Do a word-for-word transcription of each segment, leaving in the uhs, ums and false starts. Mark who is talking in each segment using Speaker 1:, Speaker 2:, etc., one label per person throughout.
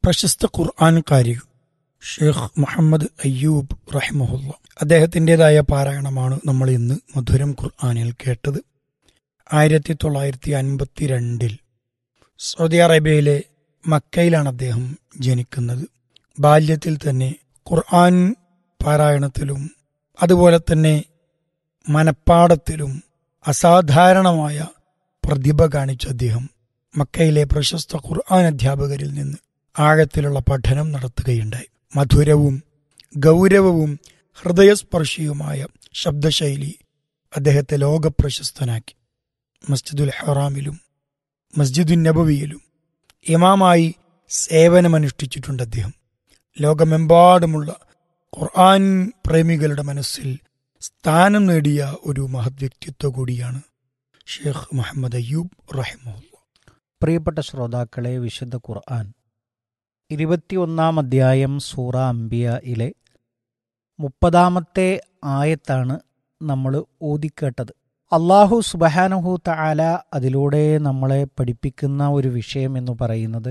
Speaker 1: പ്രശസ്ത ഖുർആൻ കാരി ഷെയ്ഖ് മുഹമ്മദ് അയ്യൂബ് റഹിമഹുല്ല അദ്ദേഹത്തിൻ്റെതായ പാരായണമാണ് നമ്മൾ ഇന്ന് മധുരം ഖുർആനിൽ കേട്ടത്. ആയിരത്തി തൊള്ളായിരത്തി അൻപത്തി രണ്ടിൽ സൗദി അറേബ്യയിലെ മക്കയിലാണ് അദ്ദേഹം ജനിക്കുന്നത്. ബാല്യത്തിൽ തന്നെ ഖുർആൻ പാരായണത്തിലും അതുപോലെ തന്നെ മനപ്പാടത്തിലും അസാധാരണമായ പ്രതിഭ കാണിച്ച അദ്ദേഹം മക്കയിലെ പ്രശസ്ത ഖുർആൻ അധ്യാപകരിൽ നിന്ന് ആഴത്തിലുള്ള പഠനം നടത്തുകയുണ്ടായി. മധുരവും ഗൗരവവും ഹൃദയസ്പർശിയുമായ ശബ്ദശൈലി അദ്ദേഹത്തെ ലോകപ്രശസ്തനാക്കി. മസ്ജിദുൽ ഹറാമിലും മസ്ജിദുൻ നബവിയിലും ഇമാമായി സേവനമനുഷ്ഠിച്ചിട്ടുണ്ട് അദ്ദേഹം. ലോകമെമ്പാടുമുള്ള ഖുർആൻ പ്രേമികളുടെ മനസ്സിൽ സ്ഥാനം നേടിയ ഒരു മഹത് വ്യക്തിത്വ കൂടിയാണ് ഷെയ്ഖ് മുഹമ്മദ് അയ്യൂബ് റഹിമഹുല്ല.
Speaker 2: പ്രിയപ്പെട്ട ശ്രോതാക്കളെ, വിശുദ്ധ ഖുർആൻ ഇരുപത്തിയൊന്നാം അധ്യായം സൂറ അംബിയയിലെ മുപ്പതാമത്തെ ആയത്താണ് നമ്മൾ ഓതിക്കേട്ടത്. അള്ളാഹു സുബ്ഹാനഹു തആല അതിലൂടെ നമ്മളെ പഠിപ്പിക്കുന്ന ഒരു വിഷയം എന്ന് പറയുന്നത്,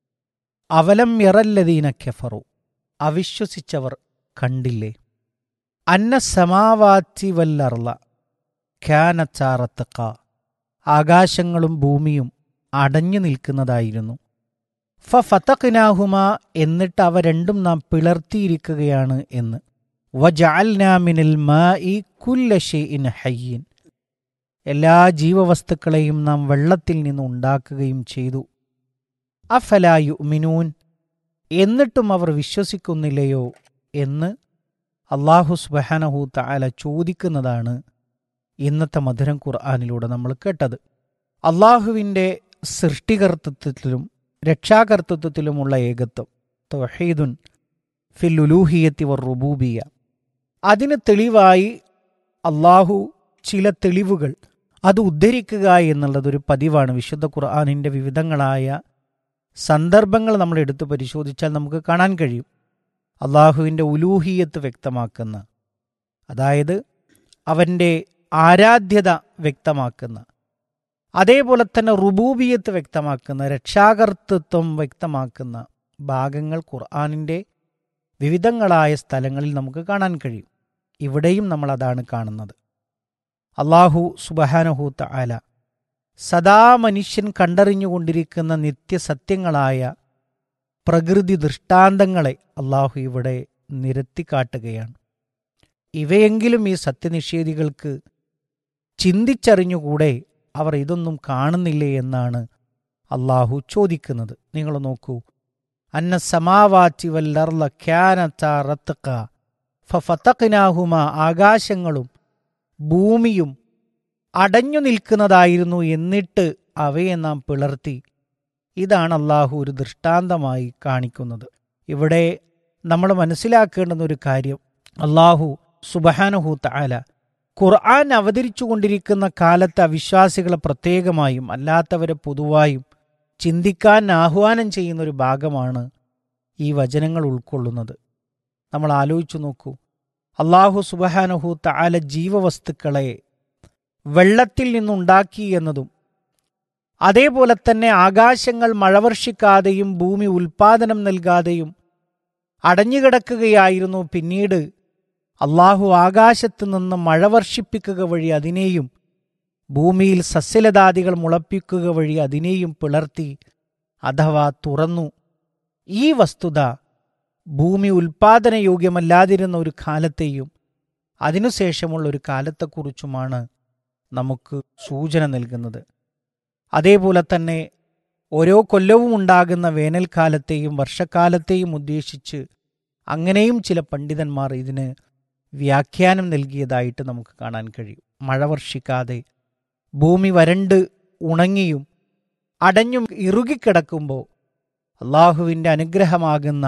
Speaker 2: അവലം യറല്ലദീന കഫറു, അവിശ്വസിച്ചവർ കണ്ടില്ലേ, അന്ന സമാവാതി വല്ലർള കാനത്താ റത്ഖ, ആകാശങ്ങളും ഭൂമിയും അടഞ്ഞു നിൽക്കുന്നതായിരുന്നു. ഫഫതഖ്നാഹുമ, എന്നിട്ട് അവ രണ്ടും നാം പിളർത്തിയിരിക്കുകയാണ് എന്ന്. വജഅൽനാ മിനൽ മാഇ കുല്ല ശൈഇൻ ഹയ്യിൻ, എല്ലാ ജീവവസ്തുക്കളെയും നാം വെള്ളത്തിൽ നിന്ന് ഉണ്ടാക്കുകയും ചെയ്തു. അഫലാ യുഅ്മിനൂൻ, എന്നിട്ടും അവർ വിശ്വസിക്കുന്നില്ലയോ എന്ന് അല്ലാഹു സുബ്ഹാനഹു തആല ചോദിക്കുന്നതാണ് ഇന്നത്തെ മധുരം ഖുർആനിലൂടെ നമ്മൾ കേട്ടത്. അള്ളാഹുവിൻ്റെ സൃഷ്ടികർത്തൃത്വത്തിലും രക്ഷാകർത്തൃത്വത്തിലുമുള്ള ഏകത്വം, തൗഹീദുൻ ഫിൽ ഉലൂഹിയത്തി വർ റുബൂബിയ, അതിന് തെളിവായി അള്ളാഹു ചില തെളിവുകൾ അത് ഉദ്ധരിക്കുക എന്നുള്ളതൊരു പതിവാണ്. വിശുദ്ധ ഖുർആനിൻ്റെ വിവിധങ്ങളായ സന്ദർഭങ്ങൾ നമ്മൾ എടുത്തു പരിശോധിച്ചാൽ നമുക്ക് കാണാൻ കഴിയും. അള്ളാഹുവിൻ്റെ ഉലൂഹിയത്ത് വ്യക്തമാക്കുന്ന, അതായത് അവൻ്റെ ആരാധ്യത വ്യക്തമാക്കുന്ന, അതേപോലെ തന്നെ റുബൂബിയത്ത് വ്യക്തമാക്കുന്ന, രക്ഷാകർത്തൃത്വം വ്യക്തമാക്കുന്ന ഭാഗങ്ങൾ ഖുർആനിൻ്റെ വിവിധങ്ങളായ സ്ഥലങ്ങളിൽ നമുക്ക് കാണാൻ കഴിയും. ഇവിടെയും നമ്മൾ അതാണ് കാണുന്നത്. അള്ളാഹു സുബ്ഹാനഹു തആല സദാ മനുഷ്യൻ കണ്ടറിഞ്ഞുകൊണ്ടിരിക്കുന്ന നിത്യസത്യങ്ങളായ പ്രകൃതി ദൃഷ്ടാന്തങ്ങളെ അള്ളാഹു ഇവിടെ നിരത്തിക്കാട്ടുകയാണ്. ഇവയെങ്കിലും ഈ സത്യനിഷേധികൾക്ക് ചിന്തിച്ചറിഞ്ഞുകൂടെ, അവർ ഇതൊന്നും കാണുന്നില്ലേ എന്നാണ് അള്ളാഹു ചോദിക്കുന്നത്. നിങ്ങൾ നോക്കൂ, അന്ന സമാവാതി വല്ലർള കാനതാ റത്ഖ ഫഫതഖ്നാഹുമ, ആകാശങ്ങളും ഭൂമിയും അടഞ്ഞു നിൽക്കുന്നതായിരുന്നു, എന്നിട്ട് അവയെ നാം പിളർത്തി. ഇതാണ് അള്ളാഹു ഒരു ദൃഷ്ടാന്തമായി കാണിക്കുന്നത്. ഇവിടെ നമ്മൾ മനസ്സിലാക്കേണ്ടുന്ന ഒരു കാര്യം, അള്ളാഹു സുബ്ഹാനഹു തആല ഖുർആൻ അവതരിച്ചു കൊണ്ടിരിക്കുന്ന കാലത്ത് അവിശ്വാസികളെ പ്രത്യേകമായും അല്ലാത്തവരെ പൊതുവായും ചിന്തിക്കാൻ ആഹ്വാനം ചെയ്യുന്നൊരു ഭാഗമാണ് ഈ വചനങ്ങൾ ഉൾക്കൊള്ളുന്നത്. നമ്മൾ ആലോചിച്ചു നോക്കൂ, അള്ളാഹു സുബ്ഹാനഹു തആല ജീവവസ്തുക്കളെ വെള്ളത്തിൽ നിന്നുണ്ടാക്കി എന്നതും, അതേപോലെ തന്നെ ആകാശങ്ങൾ മഴവർഷിക്കാതെയും ഭൂമി ഉൽപാദനം നൽകാതെയും അടഞ്ഞുകിടക്കുകയായിരുന്നു. പിന്നീട് അള്ളാഹു ആകാശത്ത് നിന്ന് മഴ വർഷിപ്പിക്കുക വഴി അതിനെയും ഭൂമിയിൽ സസ്യലതാദികൾ മുളപ്പിക്കുക വഴി അതിനെയും പിളർത്തി അഥവാ തുറന്നു. ഈ വസ്തുത ഭൂമി ഉൽപാദനയോഗ്യമല്ലാതിരുന്ന ഒരു കാലത്തെയും അതിനുശേഷമുള്ള ഒരു കാലത്തെക്കുറിച്ചുമാണ് നമുക്ക് സൂചന നൽകുന്നത്. അതേപോലെ തന്നെ ഓരോ കൊല്ലവും ഉണ്ടാകുന്ന വേനൽക്കാലത്തെയും വർഷക്കാലത്തെയും ഉദ്ദേശിച്ച് അങ്ങനെയും ചില പണ്ഡിതന്മാർ ഇതിന് വ്യാഖ്യാനം നൽകിയതായിട്ട് നമുക്ക് കാണാൻ കഴിയും. മഴ വർഷിക്കാതെ ഭൂമി വരണ്ട് ഉണങ്ങിയും അടഞ്ഞും ഇറുകിക്കിടക്കുമ്പോൾ അള്ളാഹുവിൻ്റെ അനുഗ്രഹമാകുന്ന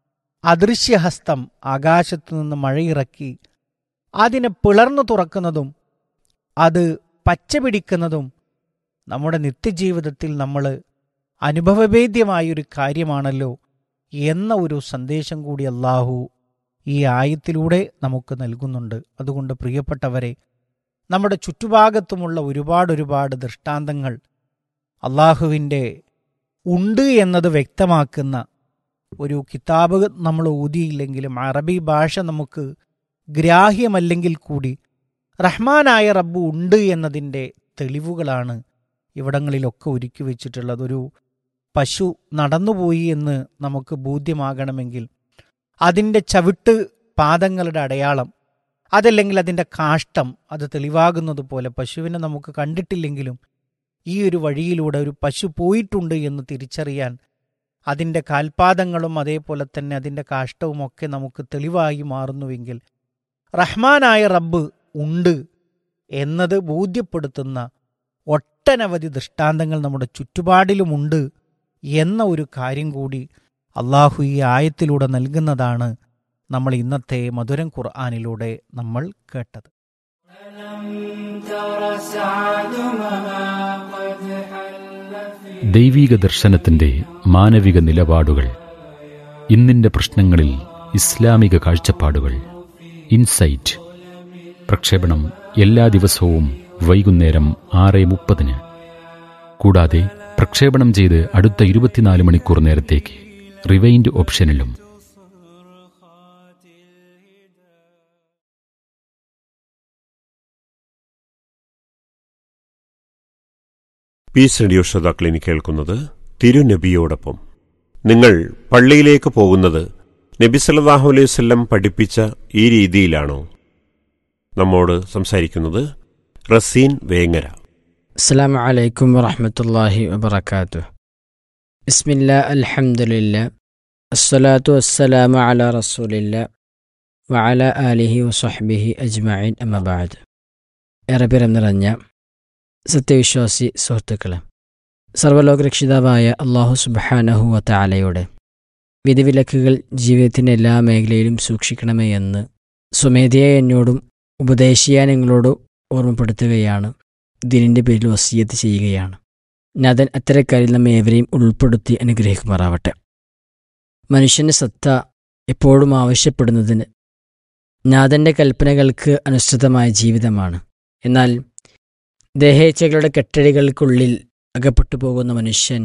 Speaker 2: അദൃശ്യഹസ്തം ആകാശത്തു നിന്ന് മഴയിറക്കി അതിനെ പിളർന്നു തുറക്കുന്നതും അത് പച്ചപിടിക്കുന്നതും നമ്മുടെ നിത്യജീവിതത്തിൽ നമ്മൾ അനുഭവവേദ്യമായൊരു കാര്യമാണല്ലോ എന്ന ഒരു സന്ദേശം കൂടി അള്ളാഹു ഈ ആയത്തിലൂടെ നമുക്ക് നൽകുന്നുണ്ട്. അതുകൊണ്ട് പ്രിയപ്പെട്ടവരെ, നമ്മുടെ ചുറ്റുഭാഗത്തുമുള്ള ഒരുപാട് ഒരുപാട് ദൃഷ്ടാന്തങ്ങൾ അള്ളാഹുവിൻ്റെ ഉണ്ട് എന്നത് വ്യക്തമാക്കുന്ന, ഒരു കിതാബ് നമ്മൾ ഓതിയില്ലെങ്കിലും അറബി ഭാഷ നമുക്ക് ഗ്രാഹ്യമല്ലെങ്കിൽ കൂടി റഹ്മാനായ റബ്ബ് ഉണ്ട് എന്നതിൻ്റെ തെളിവുകളാണ് ഇവിടങ്ങളിലൊക്കെ ഒരുക്കി വെച്ചിട്ടുള്ളത്. ഒരു പശു നടന്നുപോയി എന്ന് നമുക്ക് ബോധ്യമാകണമെങ്കിൽ അതിൻ്റെ ചവിട്ട് പാദങ്ങളുടെ അടയാളം, അതല്ലെങ്കിൽ അതിൻ്റെ കാഷ്ടം, അത് തെളിവാകുന്നത് പോലെ പശുവിനെ നമുക്ക് കണ്ടിട്ടില്ലെങ്കിലും ഈ ഒരു വഴിയിലൂടെ ഒരു പശു പോയിട്ടുണ്ട് എന്ന് തിരിച്ചറിയാൻ അതിൻ്റെ കാൽപാദങ്ങളും അതേപോലെ തന്നെ അതിൻ്റെ കാഷ്ടവും ഒക്കെ നമുക്ക് തെളിവായി മാറുന്നുവെങ്കിൽ റഹ്മാനായ റബ്ബ് ഉണ്ട് എന്നത് ബോധ്യപ്പെടുത്തുന്ന ഒട്ടനവധി ദൃഷ്ടാന്തങ്ങൾ നമ്മുടെ ചുറ്റുപാടിലുമുണ്ട് എന്ന ഒരു കാര്യം കൂടി അള്ളാഹു ഈ ആയത്തിലൂടെ നൽകുന്നതാണ് നമ്മൾ ഇന്നത്തെ മധുരം ഖുർആനിലൂടെ നമ്മൾ കേട്ടത്.
Speaker 3: ദൈവീക ദർശനത്തിന്റെ മാനവിക നിലപാടുകൾ, ഇന്നിന്റെ പ്രശ്നങ്ങളിൽ ഇസ്ലാമിക കാഴ്ചപ്പാടുകൾ. ഇൻസൈറ്റ് പ്രക്ഷേപണം എല്ലാ ദിവസവും വൈകുന്നേരം ആറ് മുപ്പതിന്. കൂടാതെ പ്രക്ഷേപണം ചെയ്ത് അടുത്ത ഇരുപത്തിനാല് മണിക്കൂർ നേരത്തേക്ക് റിവൈൻഡ് ഓപ്ഷനിലും.
Speaker 4: പീസ് റേഡിയോ ശ്രോതാക്കളിനി കേൾക്കുന്നത് തിരുനബിയോടൊപ്പം. നിങ്ങൾ പള്ളിയിലേക്ക് പോകുന്നത് നബി സല്ലല്ലാഹു അലൈഹി വസല്ലം പഠിപ്പിച്ച ഈ രീതിയിലാണോ? നമ്മോട് സംസാരിക്കുന്നത് റസീൻ വേങ്ങര.
Speaker 5: അസ്സലാമു അലൈക്കും വറഹ്മത്തുള്ളാഹി വബറകാതുഹു. ബിസ്മില്ലാ അൽഹംദുലില്ലാ അസ്സലാത്തു വസ്സലാമു അലാ റസൂലില്ലാ വഅലാ ആലിഹി വസഹ്ബിഹി അജ്മഈൻ അമ്മാ ബഅദ്. ഏറെ പേരം നിറഞ്ഞ സത്യവിശ്വാസി സുഹൃത്തുക്കളെ, സർവ്വലോകരക്ഷിതാവായ അല്ലാഹു സുബ്ഹാനഹു വ തആലയുടെ വിധിവിലക്കുകൾ ജീവിതത്തിൻ്റെ എല്ലാ മേഖലയിലും സൂക്ഷിക്കണമേ എന്ന് സ്വമേധയാ എന്നോടും ഉപദേശിയാൻ നിങ്ങളോട് ഓർമ്മപ്പെടുത്തുകയാണ്. ദീനിൻ്റെ പേരിൽ വസിയത്ത് ചെയ്യുകയാണ്. നാഥൻ അത്തരക്കാരിൽ നമ്മെ ഏവരെയും ഉൾപ്പെടുത്തി അനുഗ്രഹിക്കുമാറാവട്ടെ. മനുഷ്യൻ്റെ സത്ത എപ്പോഴും ആവശ്യപ്പെടുന്നതിന് നാഥൻ്റെ കൽപ്പനകൾക്ക് അനുസൃതമായ ജീവിതമാണ്. എന്നാൽ ദേഹേച്ഛകളുടെ കെട്ടടികൾക്കുള്ളിൽ അകപ്പെട്ടു പോകുന്ന മനുഷ്യൻ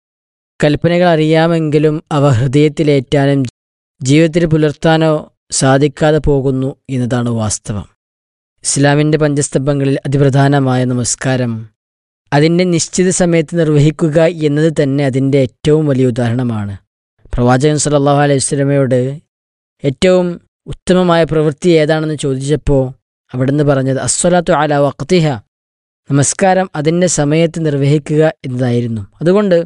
Speaker 5: കൽപ്പനകൾ അറിയാമെങ്കിലും അവ ഹൃദയത്തിലേറ്റാനും ജീവിതത്തിൽ പുലർത്താനോ സാധിക്കാതെ പോകുന്നു എന്നതാണ് വാസ്തവം. ഇസ്ലാമിൻ്റെ പഞ്ചസ്തംഭങ്ങളിൽ അതിപ്രധാനമായ നമസ്കാരം അതിൻ്റെ നിശ്ചിത സമയത്ത് നിർവഹിക്കുക എന്നത് തന്നെ അതിൻ്റെ ഏറ്റവും വലിയ ഉദാഹരണമാണ്. പ്രവാചകൻ സല്ലല്ലാഹു അലൈഹി വസല്ലമയോട് ഏറ്റവും ഉത്തമമായ പ്രവൃത്തി ഏതാണെന്ന് ചോദിച്ചപ്പോൾ അവിടുന്ന് പറഞ്ഞത് അസ്സലാത്തു അലാ വഖ്തിഹ, നമസ്കാരം അതിൻ്റെ സമയത്ത് നിർവഹിക്കുക എന്നതായിരുന്നു. അതുകൊണ്ട്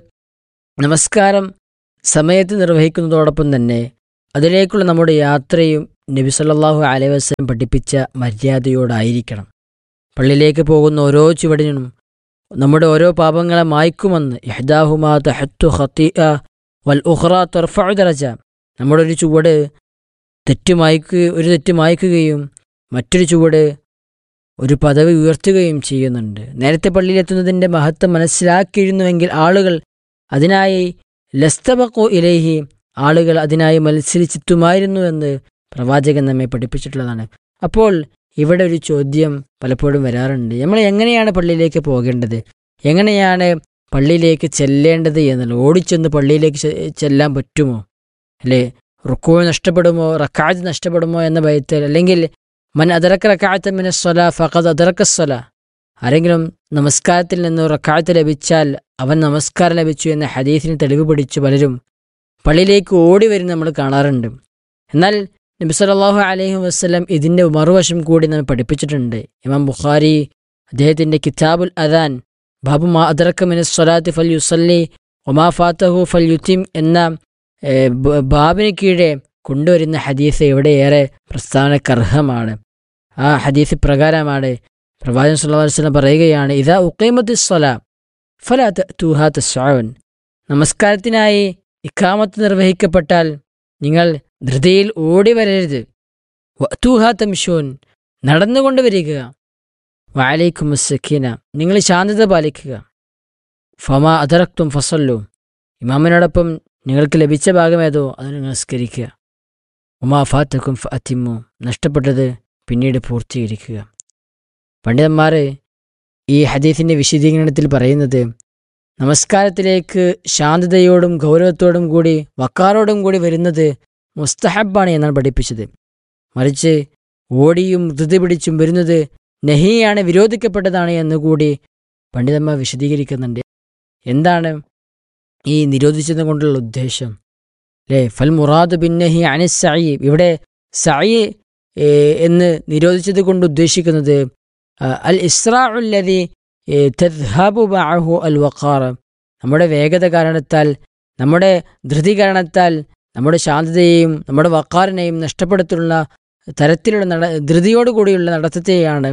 Speaker 5: നമസ്കാരം സമയത്ത് നിർവഹിക്കുന്നതോടൊപ്പം തന്നെ അതിലേക്കുള്ള നമ്മുടെ യാത്രയും നബി സല്ലല്ലാഹു അലൈഹി വസല്ലം പഠിപ്പിച്ച മര്യാദയോടായിരിക്കണം. പള്ളിയിലേക്ക് പോകുന്ന ഓരോ ചുവടിനും നമ്മുടെ ഓരോ പാപങ്ങളെ മായ്ക്കുമെന്ന് ഇഹ്ദാഹുമാ തഹത്തു ഖതീഅ വൽ ഉഖ്റാ തർഫഉ ദറജ. നമ്മുടെ ഒരു ചുവട് തെറ്റ് മായ്ക്കുക ഒരു തെറ്റ് മായ്ക്കുകയും മറ്റൊരു ചുവട് ഒരു പദവി ഉയർത്തുകയും ചെയ്യുന്നുണ്ട്. നേരത്തെ പള്ളിയിലെത്തുന്നതിൻ്റെ മഹത്വം മനസ്സിലാക്കിയിരുന്നുവെങ്കിൽ ആളുകൾ അതിനായി ലസ്തബഖു ഇലൈഹി, ആളുകൾ അതിനായി മത്സരിച്ചെത്തുമായിരുന്നു എന്ന് പ്രവാചകൻ നമ്മെ പഠിപ്പിച്ചിട്ടുള്ളതാണ്. അപ്പോൾ ഇവിടെ ഒരു ചോദ്യം പലപ്പോഴും വരാറുണ്ട്. നമ്മൾ എങ്ങനെയാണ് പള്ളിയിലേക്ക് പോകേണ്ടത്, എങ്ങനെയാണ് പള്ളിയിലേക്ക് ചെല്ലേണ്ടത് എന്നുള്ളത്. ഓടിച്ചെന്ന് പള്ളിയിലേക്ക് ചെല്ലാൻ പറ്റുമോ, അല്ലേ റുക്കൂ നഷ്ടപ്പെടുമോ, റക്അത്ത് നഷ്ടപ്പെടുമോ എന്ന ഭയത്തിൽ, അല്ലെങ്കിൽ മൻ അദറക റക്അത്തൻ മിന സ്വലാ ഫഖദ് അദറക സ്വലാ, ആരെങ്കിലും നമസ്കാരത്തിൽ നിന്ന് റക്അത്ത് ലഭിച്ചാൽ അവൻ നമസ്കാരം ലഭിച്ചു എന്ന ഹദീസിന് തെളിവ് പിടിച്ച് പലരും പള്ളിയിലേക്ക് ഓടി വരും നമ്മൾ കാണാറുണ്ട്. എന്നാൽ നബി സല്ലല്ലാഹു അലൈഹി വസല്ലം ഇതിൻ്റെ മറുവശം കൂടി നമ്മെ പഠിപ്പിച്ചിട്ടുണ്ട്. ഇമാം ബുഖാരി അദ്ദേഹത്തിൻ്റെ കിതാബുൽ അദാൻ ബാബു മാ അദറക മിന സ്വലാത്തി ഫൽ യുസല്ലി വമാ ഫാതഹു ഫൽ യുതിം എന്ന ബാബിന് കീഴെ കൊണ്ടുവരുന്ന ഹദീസ് ഇവിടെയേറെ പ്രസ്താവനക്കർഹമാണ്. ആ ഹദീസ് പ്രകാരമാണ് പ്രവാചകൻ സല്ലല്ലാഹു അലൈഹി വസല്ലം പറയുകയാണ്, ഇദാ ഉഖീമത്തിസ് സ്വലാ ഫലാ തഅതൂഹാ തസ്അഊൻ, നമസ്കാരത്തിനായി ഇഖാമത്ത് നിർവഹിക്കപ്പെട്ടാൽ നിങ്ങൾ ധൃതിയിൽ ഓടി വരരുത്. വഅതൂഹാ തംശൂൻ, നടന്നുകൊണ്ട് വരിക. വഅലൈക്കുമുസ് സക്കീന, നിങ്ങൾ ശാന്തത പാലിക്കുക. ഫമാ അദറക്തും ഫസല്ലു, ഇമാമിനോടൊപ്പം നിങ്ങൾക്ക് ലഭിച്ച ഭാഗമേതോ അത് നമസ്കരിക്കുക. ഉമാ ഫാത്തക്കും ഫഅത്തിമു, നഷ്ടപ്പെട്ടത് പിന്നീട് പൂർത്തീകരിക്കുക. പണ്ഡിതന്മാർ ഈ ഹദീസിൻ്റെ വിശദീകരണത്തിൽ പറയുന്നത് നമസ്കാരത്തിലേക്ക് ശാന്തതയോടും ഗൗരവത്തോടും കൂടി വക്കാറോടും കൂടി വരുന്നത് മുസ്തഹബാണ് എന്നാണ് പഠിപ്പിച്ചത്. മറിച്ച് ഓടിയും ധൃതി പിടിച്ചും വരുന്നത് നഹിയാണ്, വിരോധിക്കപ്പെട്ടതാണ് എന്നുകൂടി പണ്ഡിതന്മാർ വിശദീകരിക്കുന്നുണ്ട്. എന്താണ് ഈ നിരോധിച്ചത് കൊണ്ടുള്ള ഉദ്ദേശം? അല്ലേ, ഫൽ മുറാദ് ബിൻ നഹി അനി സഈ, ഇവിടെ സഈ എന്ന് നിരോധിച്ചത് കൊണ്ട് ഉദ്ദേശിക്കുന്നത് അൽ ഇസ്റാഉല്ലദി തദ്ഹബു മഅഹു അൽ വഖാർ, നമ്മുടെ വേഗത കാരണത്താൽ, നമ്മുടെ ധൃതി കാരണത്താൽ നമ്മുടെ ശാന്തതയെയും നമ്മുടെ വഖാറിനെയും നഷ്ടപ്പെടുത്തുന്ന തരത്തിലുള്ള നട ധൃതിയോടുകൂടിയുള്ള നടത്തത്തെയാണ്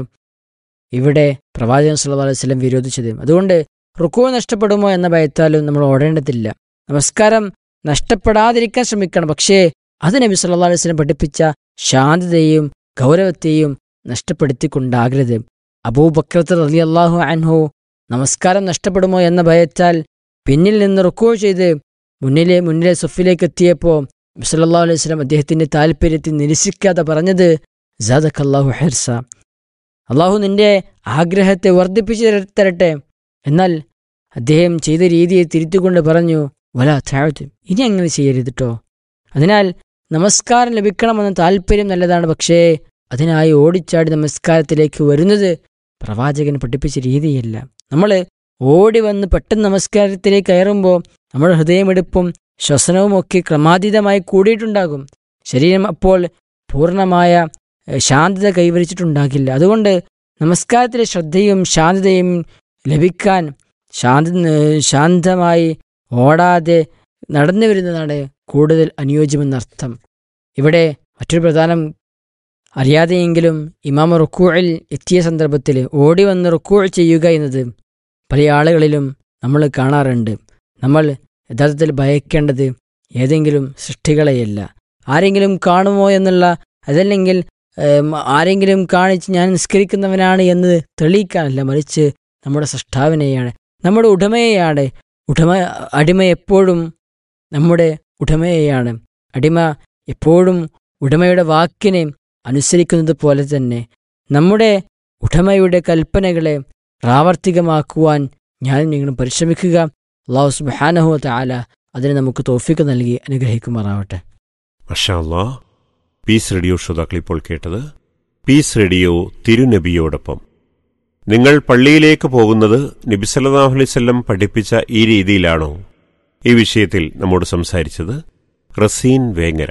Speaker 5: ഇവിടെ പ്രവാചകൻ സല്ലല്ലാഹു അലൈഹി വസല്ലം വിരോധിച്ചത്. അതുകൊണ്ട് റുക്കൂ നഷ്ടപ്പെടുമോ എന്ന ഭയത്താലും നമ്മൾ ഓടേണ്ടതില്ല. നമസ്കാരം നഷ്ടപ്പെടാതിരിക്കാൻ ശ്രമിക്കണം. പക്ഷേ അത് നബി സല്ലല്ലാഹു അലൈഹി വസല്ലം പഠിപ്പിച്ച ശാന്തതയെയും ഗൗരവത്തെയും നഷ്ടപ്പെടുത്തിക്കൊണ്ടാകരുത്. അബൂബക്കർ റളിയല്ലാഹു അൻഹു നമസ്കാരം നഷ്ടപ്പെടുമോ എന്ന ഭയത്താൽ പിന്നിൽ നിന്ന് റുക്കൂ ചെയ്ത് മുന്നിലെ മുന്നിലെ സഫിലേക്ക് എത്തിയപ്പോൾ നബി സല്ലല്ലാഹു അലൈഹി വസല്ലം അദ്ദേഹത്തിൻ്റെ താല്പര്യത്തിൽ നിരസിക്കാതെ പറഞ്ഞത് സാദക്കല്ലാഹു ഹിർസ, അള്ളാഹു നിന്റെ ആഗ്രഹത്തെ വർദ്ധിപ്പിച്ചു തരട്ടെ. എന്നാൽ അദ്ദേഹം ചെയ്ത രീതിയെ തിരുത്തിക്കൊണ്ട് പറഞ്ഞു, വലാ തഅദ്, ഇനി അങ്ങനെ ചെയ്യരുത് കേട്ടോ. അതിനാൽ നമസ്കാരം ലഭിക്കണമെന്ന താല്പര്യം നല്ലതാണ്, പക്ഷേ അതിനായി ഓടിച്ചാടി നമസ്കാരത്തിലേക്ക് വരുന്നത് പ്രവാചകൻ പഠിപ്പിച്ച രീതിയല്ല. നമ്മൾ ഓടി വന്ന് പെട്ടെന്ന് നമസ്കാരത്തിലേക്ക് കയറുമ്പോൾ നമ്മുടെ ഹൃദയമെടുപ്പും ശ്വസനവും ഒക്കെ ക്രമാതീതമായി കൂടിയിട്ടുണ്ടാകും. ശരീരം അപ്പോൾ പൂർണ്ണമായ ശാന്തത കൈവരിച്ചിട്ടുണ്ടാകില്ല. അതുകൊണ്ട് നമസ്കാരത്തിലെ ശ്രദ്ധയും ശാന്തതയും ലഭിക്കാൻ ശാന്ത ശാന്തമായി ഓടാതെ നടന്നു വരുന്നതാണ് കൂടുതൽ അനുയോജ്യമെന്നർത്ഥം. ഇവിടെ മറ്റൊരു പ്രധാനം അറിയാതെയെങ്കിലും ഇമാം റുക്കൂഇൽ എത്തിയ സന്ദർഭത്തിൽ ഓടി വന്ന് റുക്കൂ ചെയ്യുക എന്നത് പല ആളുകളിലും നമ്മൾ കാണാറുണ്ട്. നമ്മൾ യഥാർത്ഥത്തിൽ ഭയക്കേണ്ടത് ഏതെങ്കിലും സൃഷ്ടികളെയല്ല, ആരെങ്കിലും കാണുമോ എന്നുള്ള, അതല്ലെങ്കിൽ ആരെങ്കിലും കാണിച്ച് ഞാൻ നിസ്കരിക്കുന്നവനാണ് എന്ന് തെളിയിക്കാനല്ല, മറിച്ച് നമ്മുടെ സൃഷ്ടാവിനെയാണ്, നമ്മുടെ ഉടമയെയാണ്. ഉടമ അടിമ എപ്പോഴും നമ്മുടെ ഉടമയെയാണ്. അടിമ എപ്പോഴും ഉടമയുടെ വാക്കിനെ അനുസരിക്കുന്നത് പോലെ തന്നെ നമ്മുടെ ഉടമയുടെ കൽപ്പനകളെ പ്രാവർത്തികമാക്കുവാൻ ഞാൻ നിങ്ങളും പരിശ്രമിക്കുക. അല്ലാഹു സുബ്ഹാനഹു വ തആല അതിന് നമുക്ക് തൗഫീഖ് നൽകി അനുഗ്രഹിക്കുമാറാവട്ടെ.
Speaker 4: മാഷാ അല്ലാഹ്. പീസ് റേഡിയോ ശ്രോതാക്കൾ ഇപ്പോൾ കേട്ടത് പീസ് റേഡിയോ തിരുനബിയോടൊപ്പം. നിങ്ങൾ പള്ളിയിലേക്ക് പോകുന്നത് നബി സല്ലല്ലാഹു അലൈഹി വസല്ലം പഠിപ്പിച്ച ഈ രീതിയിലാണോ? ഈ വിഷയത്തിൽ നമ്മോട് സംസാരിച്ചത് റസീൻ വേങ്ങര.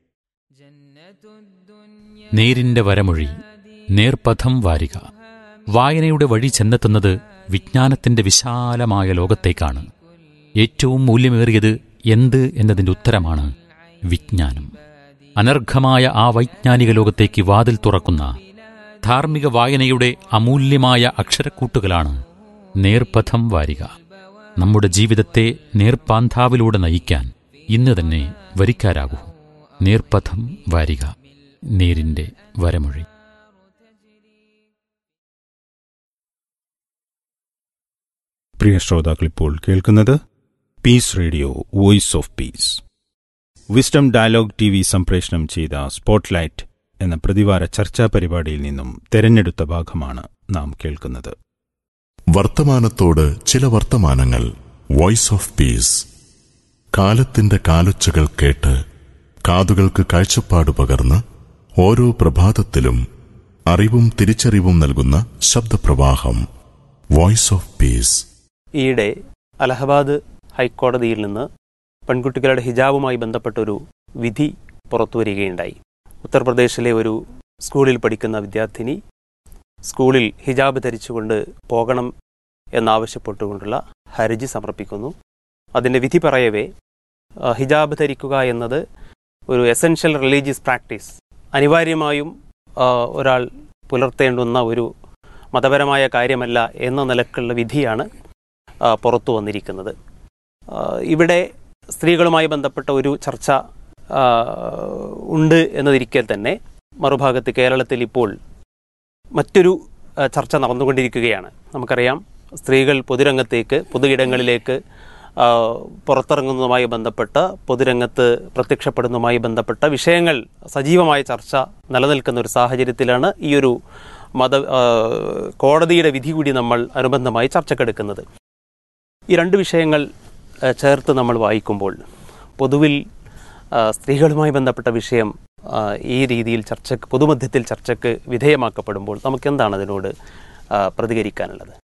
Speaker 3: നേരിന്റെ വരമൊഴി, നേർപഥം വാരിക. വായനയുടെ വഴി ചെന്നെത്തുന്നത് വിജ്ഞാനത്തിന്റെ വിശാലമായ ലോകത്തേക്കാണ്. ഏറ്റവും മൂല്യമേറിയത് എന്ത് എന്നതിന്റെ ഉത്തരമാണ് വിജ്ഞാനം. അനർഘമായ ആ വൈജ്ഞാനിക ലോകത്തേക്ക് വാതിൽ തുറക്കുന്ന ധാർമ്മിക വായനയുടെ അമൂല്യമായ അക്ഷരക്കൂട്ടുകളാണ് നേർപഥം വാരിക. നമ്മുടെ ജീവിതത്തെ നേർപ്പാന്താവിലൂടെ നയിക്കാൻ ഇന്ന് തന്നെ വരിക്കാരാകൂ. നേർപഥം വാരിക, നേരിന്റെ വരമൊഴി.
Speaker 6: പ്രിയ ശ്രോതാക്കളിപ്പോൾ കേൾക്കുന്നത് piece radio voice of peace. Wisdom dialogue T V സംപ്രേഷണം ചെയ്ത സ്പോട്ട്ലൈറ്റ് എന്ന പ്രതിവാര ചർച്ചാ പരിപാടിയിൽ നിന്നും തെരഞ്ഞെടുത്ത ഭാഗമാണ് നാം കേൾക്കുന്നത്.
Speaker 7: വർത്തമാനത്തോട് ചില വർത്തമാനങ്ങൾ. Voice of peace. കാലത്തിന്റെ കാലൊച്ചകൾ കേട്ട് കാതുകൾക്ക് കാഴ്ചപ്പാട് പകർന്ന് ഓരോ പ്രഭാതത്തിലും അറിവും തിരിച്ചറിവും നൽകുന്ന ശബ്ദപ്രവാഹം. Voice of peace.
Speaker 8: ഈയിടെ അലഹബാദ് ഹൈക്കോടതിയിൽ നിന്ന് പെൺകുട്ടികളുടെ ഹിജാബുമായി ബന്ധപ്പെട്ടൊരു വിധി പുറത്തുവരികയുണ്ടായി. ഉത്തർപ്രദേശിലെ ഒരു സ്കൂളിൽ പഠിക്കുന്ന വിദ്യാർത്ഥിനി സ്കൂളിൽ ഹിജാബ് ധരിച്ചുകൊണ്ട് പോകണം എന്നാവശ്യപ്പെട്ടുകൊണ്ടുള്ള ഹർജി സമർപ്പിക്കുന്നു. അതിൻ്റെ വിധി പറയവേ ഹിജാബ് ധരിക്കുക എന്നത് ഒരു എസെൻഷ്യൽ റിലീജിയസ് പ്രാക്ടീസ്, അനിവാര്യമായും ഒരാൾ പുലർത്തേണ്ടുന്ന ഒരു മതപരമായ കാര്യമല്ല എന്ന നിലക്കുള്ള വിധിയാണ് പുറത്തു വന്നിരിക്കുന്നത്. ഇവിടെ സ്ത്രീകളുമായി ബന്ധപ്പെട്ട ഒരു ചർച്ച ഉണ്ട് എന്നതിരിക്കെ തന്നെ മറുഭാഗത്ത് കേരളത്തിൽ ഇപ്പോൾ മറ്റൊരു ചർച്ച നടന്നുകൊണ്ടിരിക്കുകയാണ്. നമുക്കറിയാം, സ്ത്രീകൾ പൊതുരംഗത്തേക്ക് പൊതുയിടങ്ങളിലേക്ക് പുറത്തിറങ്ങുന്നതുമായി ബന്ധപ്പെട്ട പൊതുരംഗത്ത് പ്രത്യക്ഷപ്പെടുന്നതുമായി ബന്ധപ്പെട്ട വിഷയങ്ങൾ സജീവമായ ചർച്ച നിലനിൽക്കുന്ന ഒരു സാഹചര്യത്തിലാണ് ഈ ഒരു മത കോടതിയുടെ വിധി കൂടി നമ്മൾ അനുബന്ധമായി ചർച്ചക്കെടുക്കുന്നത്. ഈ രണ്ട് വിഷയങ്ങൾ ഏഹ്, ചേർത്ത് നമ്മൾ വായിക്കുമ്പോൾ പൊതുവിൽ ആ, സ്ത്രീകളുമായി ബന്ധപ്പെട്ട വിഷയം ആ, ഈ രീതിയിൽ ചർച്ചക്ക് പൊതുമധ്യത്തിൽ ചർച്ചയ്ക്ക് വിധേയമാക്കപ്പെടുമ്പോൾ നമുക്കെന്താണ് അതിനോട് ആ, പ്രതികരിക്കാനുള്ളത്?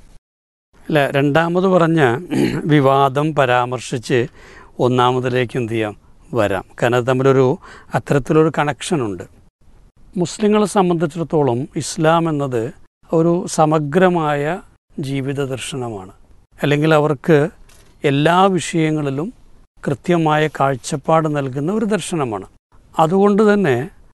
Speaker 9: അല്ല, രണ്ടാമത് പറഞ്ഞ വിവാദം പരാമർശിച്ച് ഒന്നാമതിലേക്ക് എന്ത് ചെയ്യാം വരാം. കാരണം അത് തമ്മിലൊരു അത്തരത്തിലൊരു കണക്ഷനുണ്ട്. മുസ്ലിങ്ങളെ സംബന്ധിച്ചിടത്തോളം ഇസ്ലാം എന്നത് ഒരു സമഗ്രമായ ജീവിത ദർശനമാണ്. അല്ലെങ്കിൽ അവർക്ക് എല്ലാ വിഷയങ്ങളിലും കൃത്യമായ കാഴ്ചപ്പാട് നൽകുന്ന ഒരു ദർശനമാണ്. അതുകൊണ്ട് തന്നെ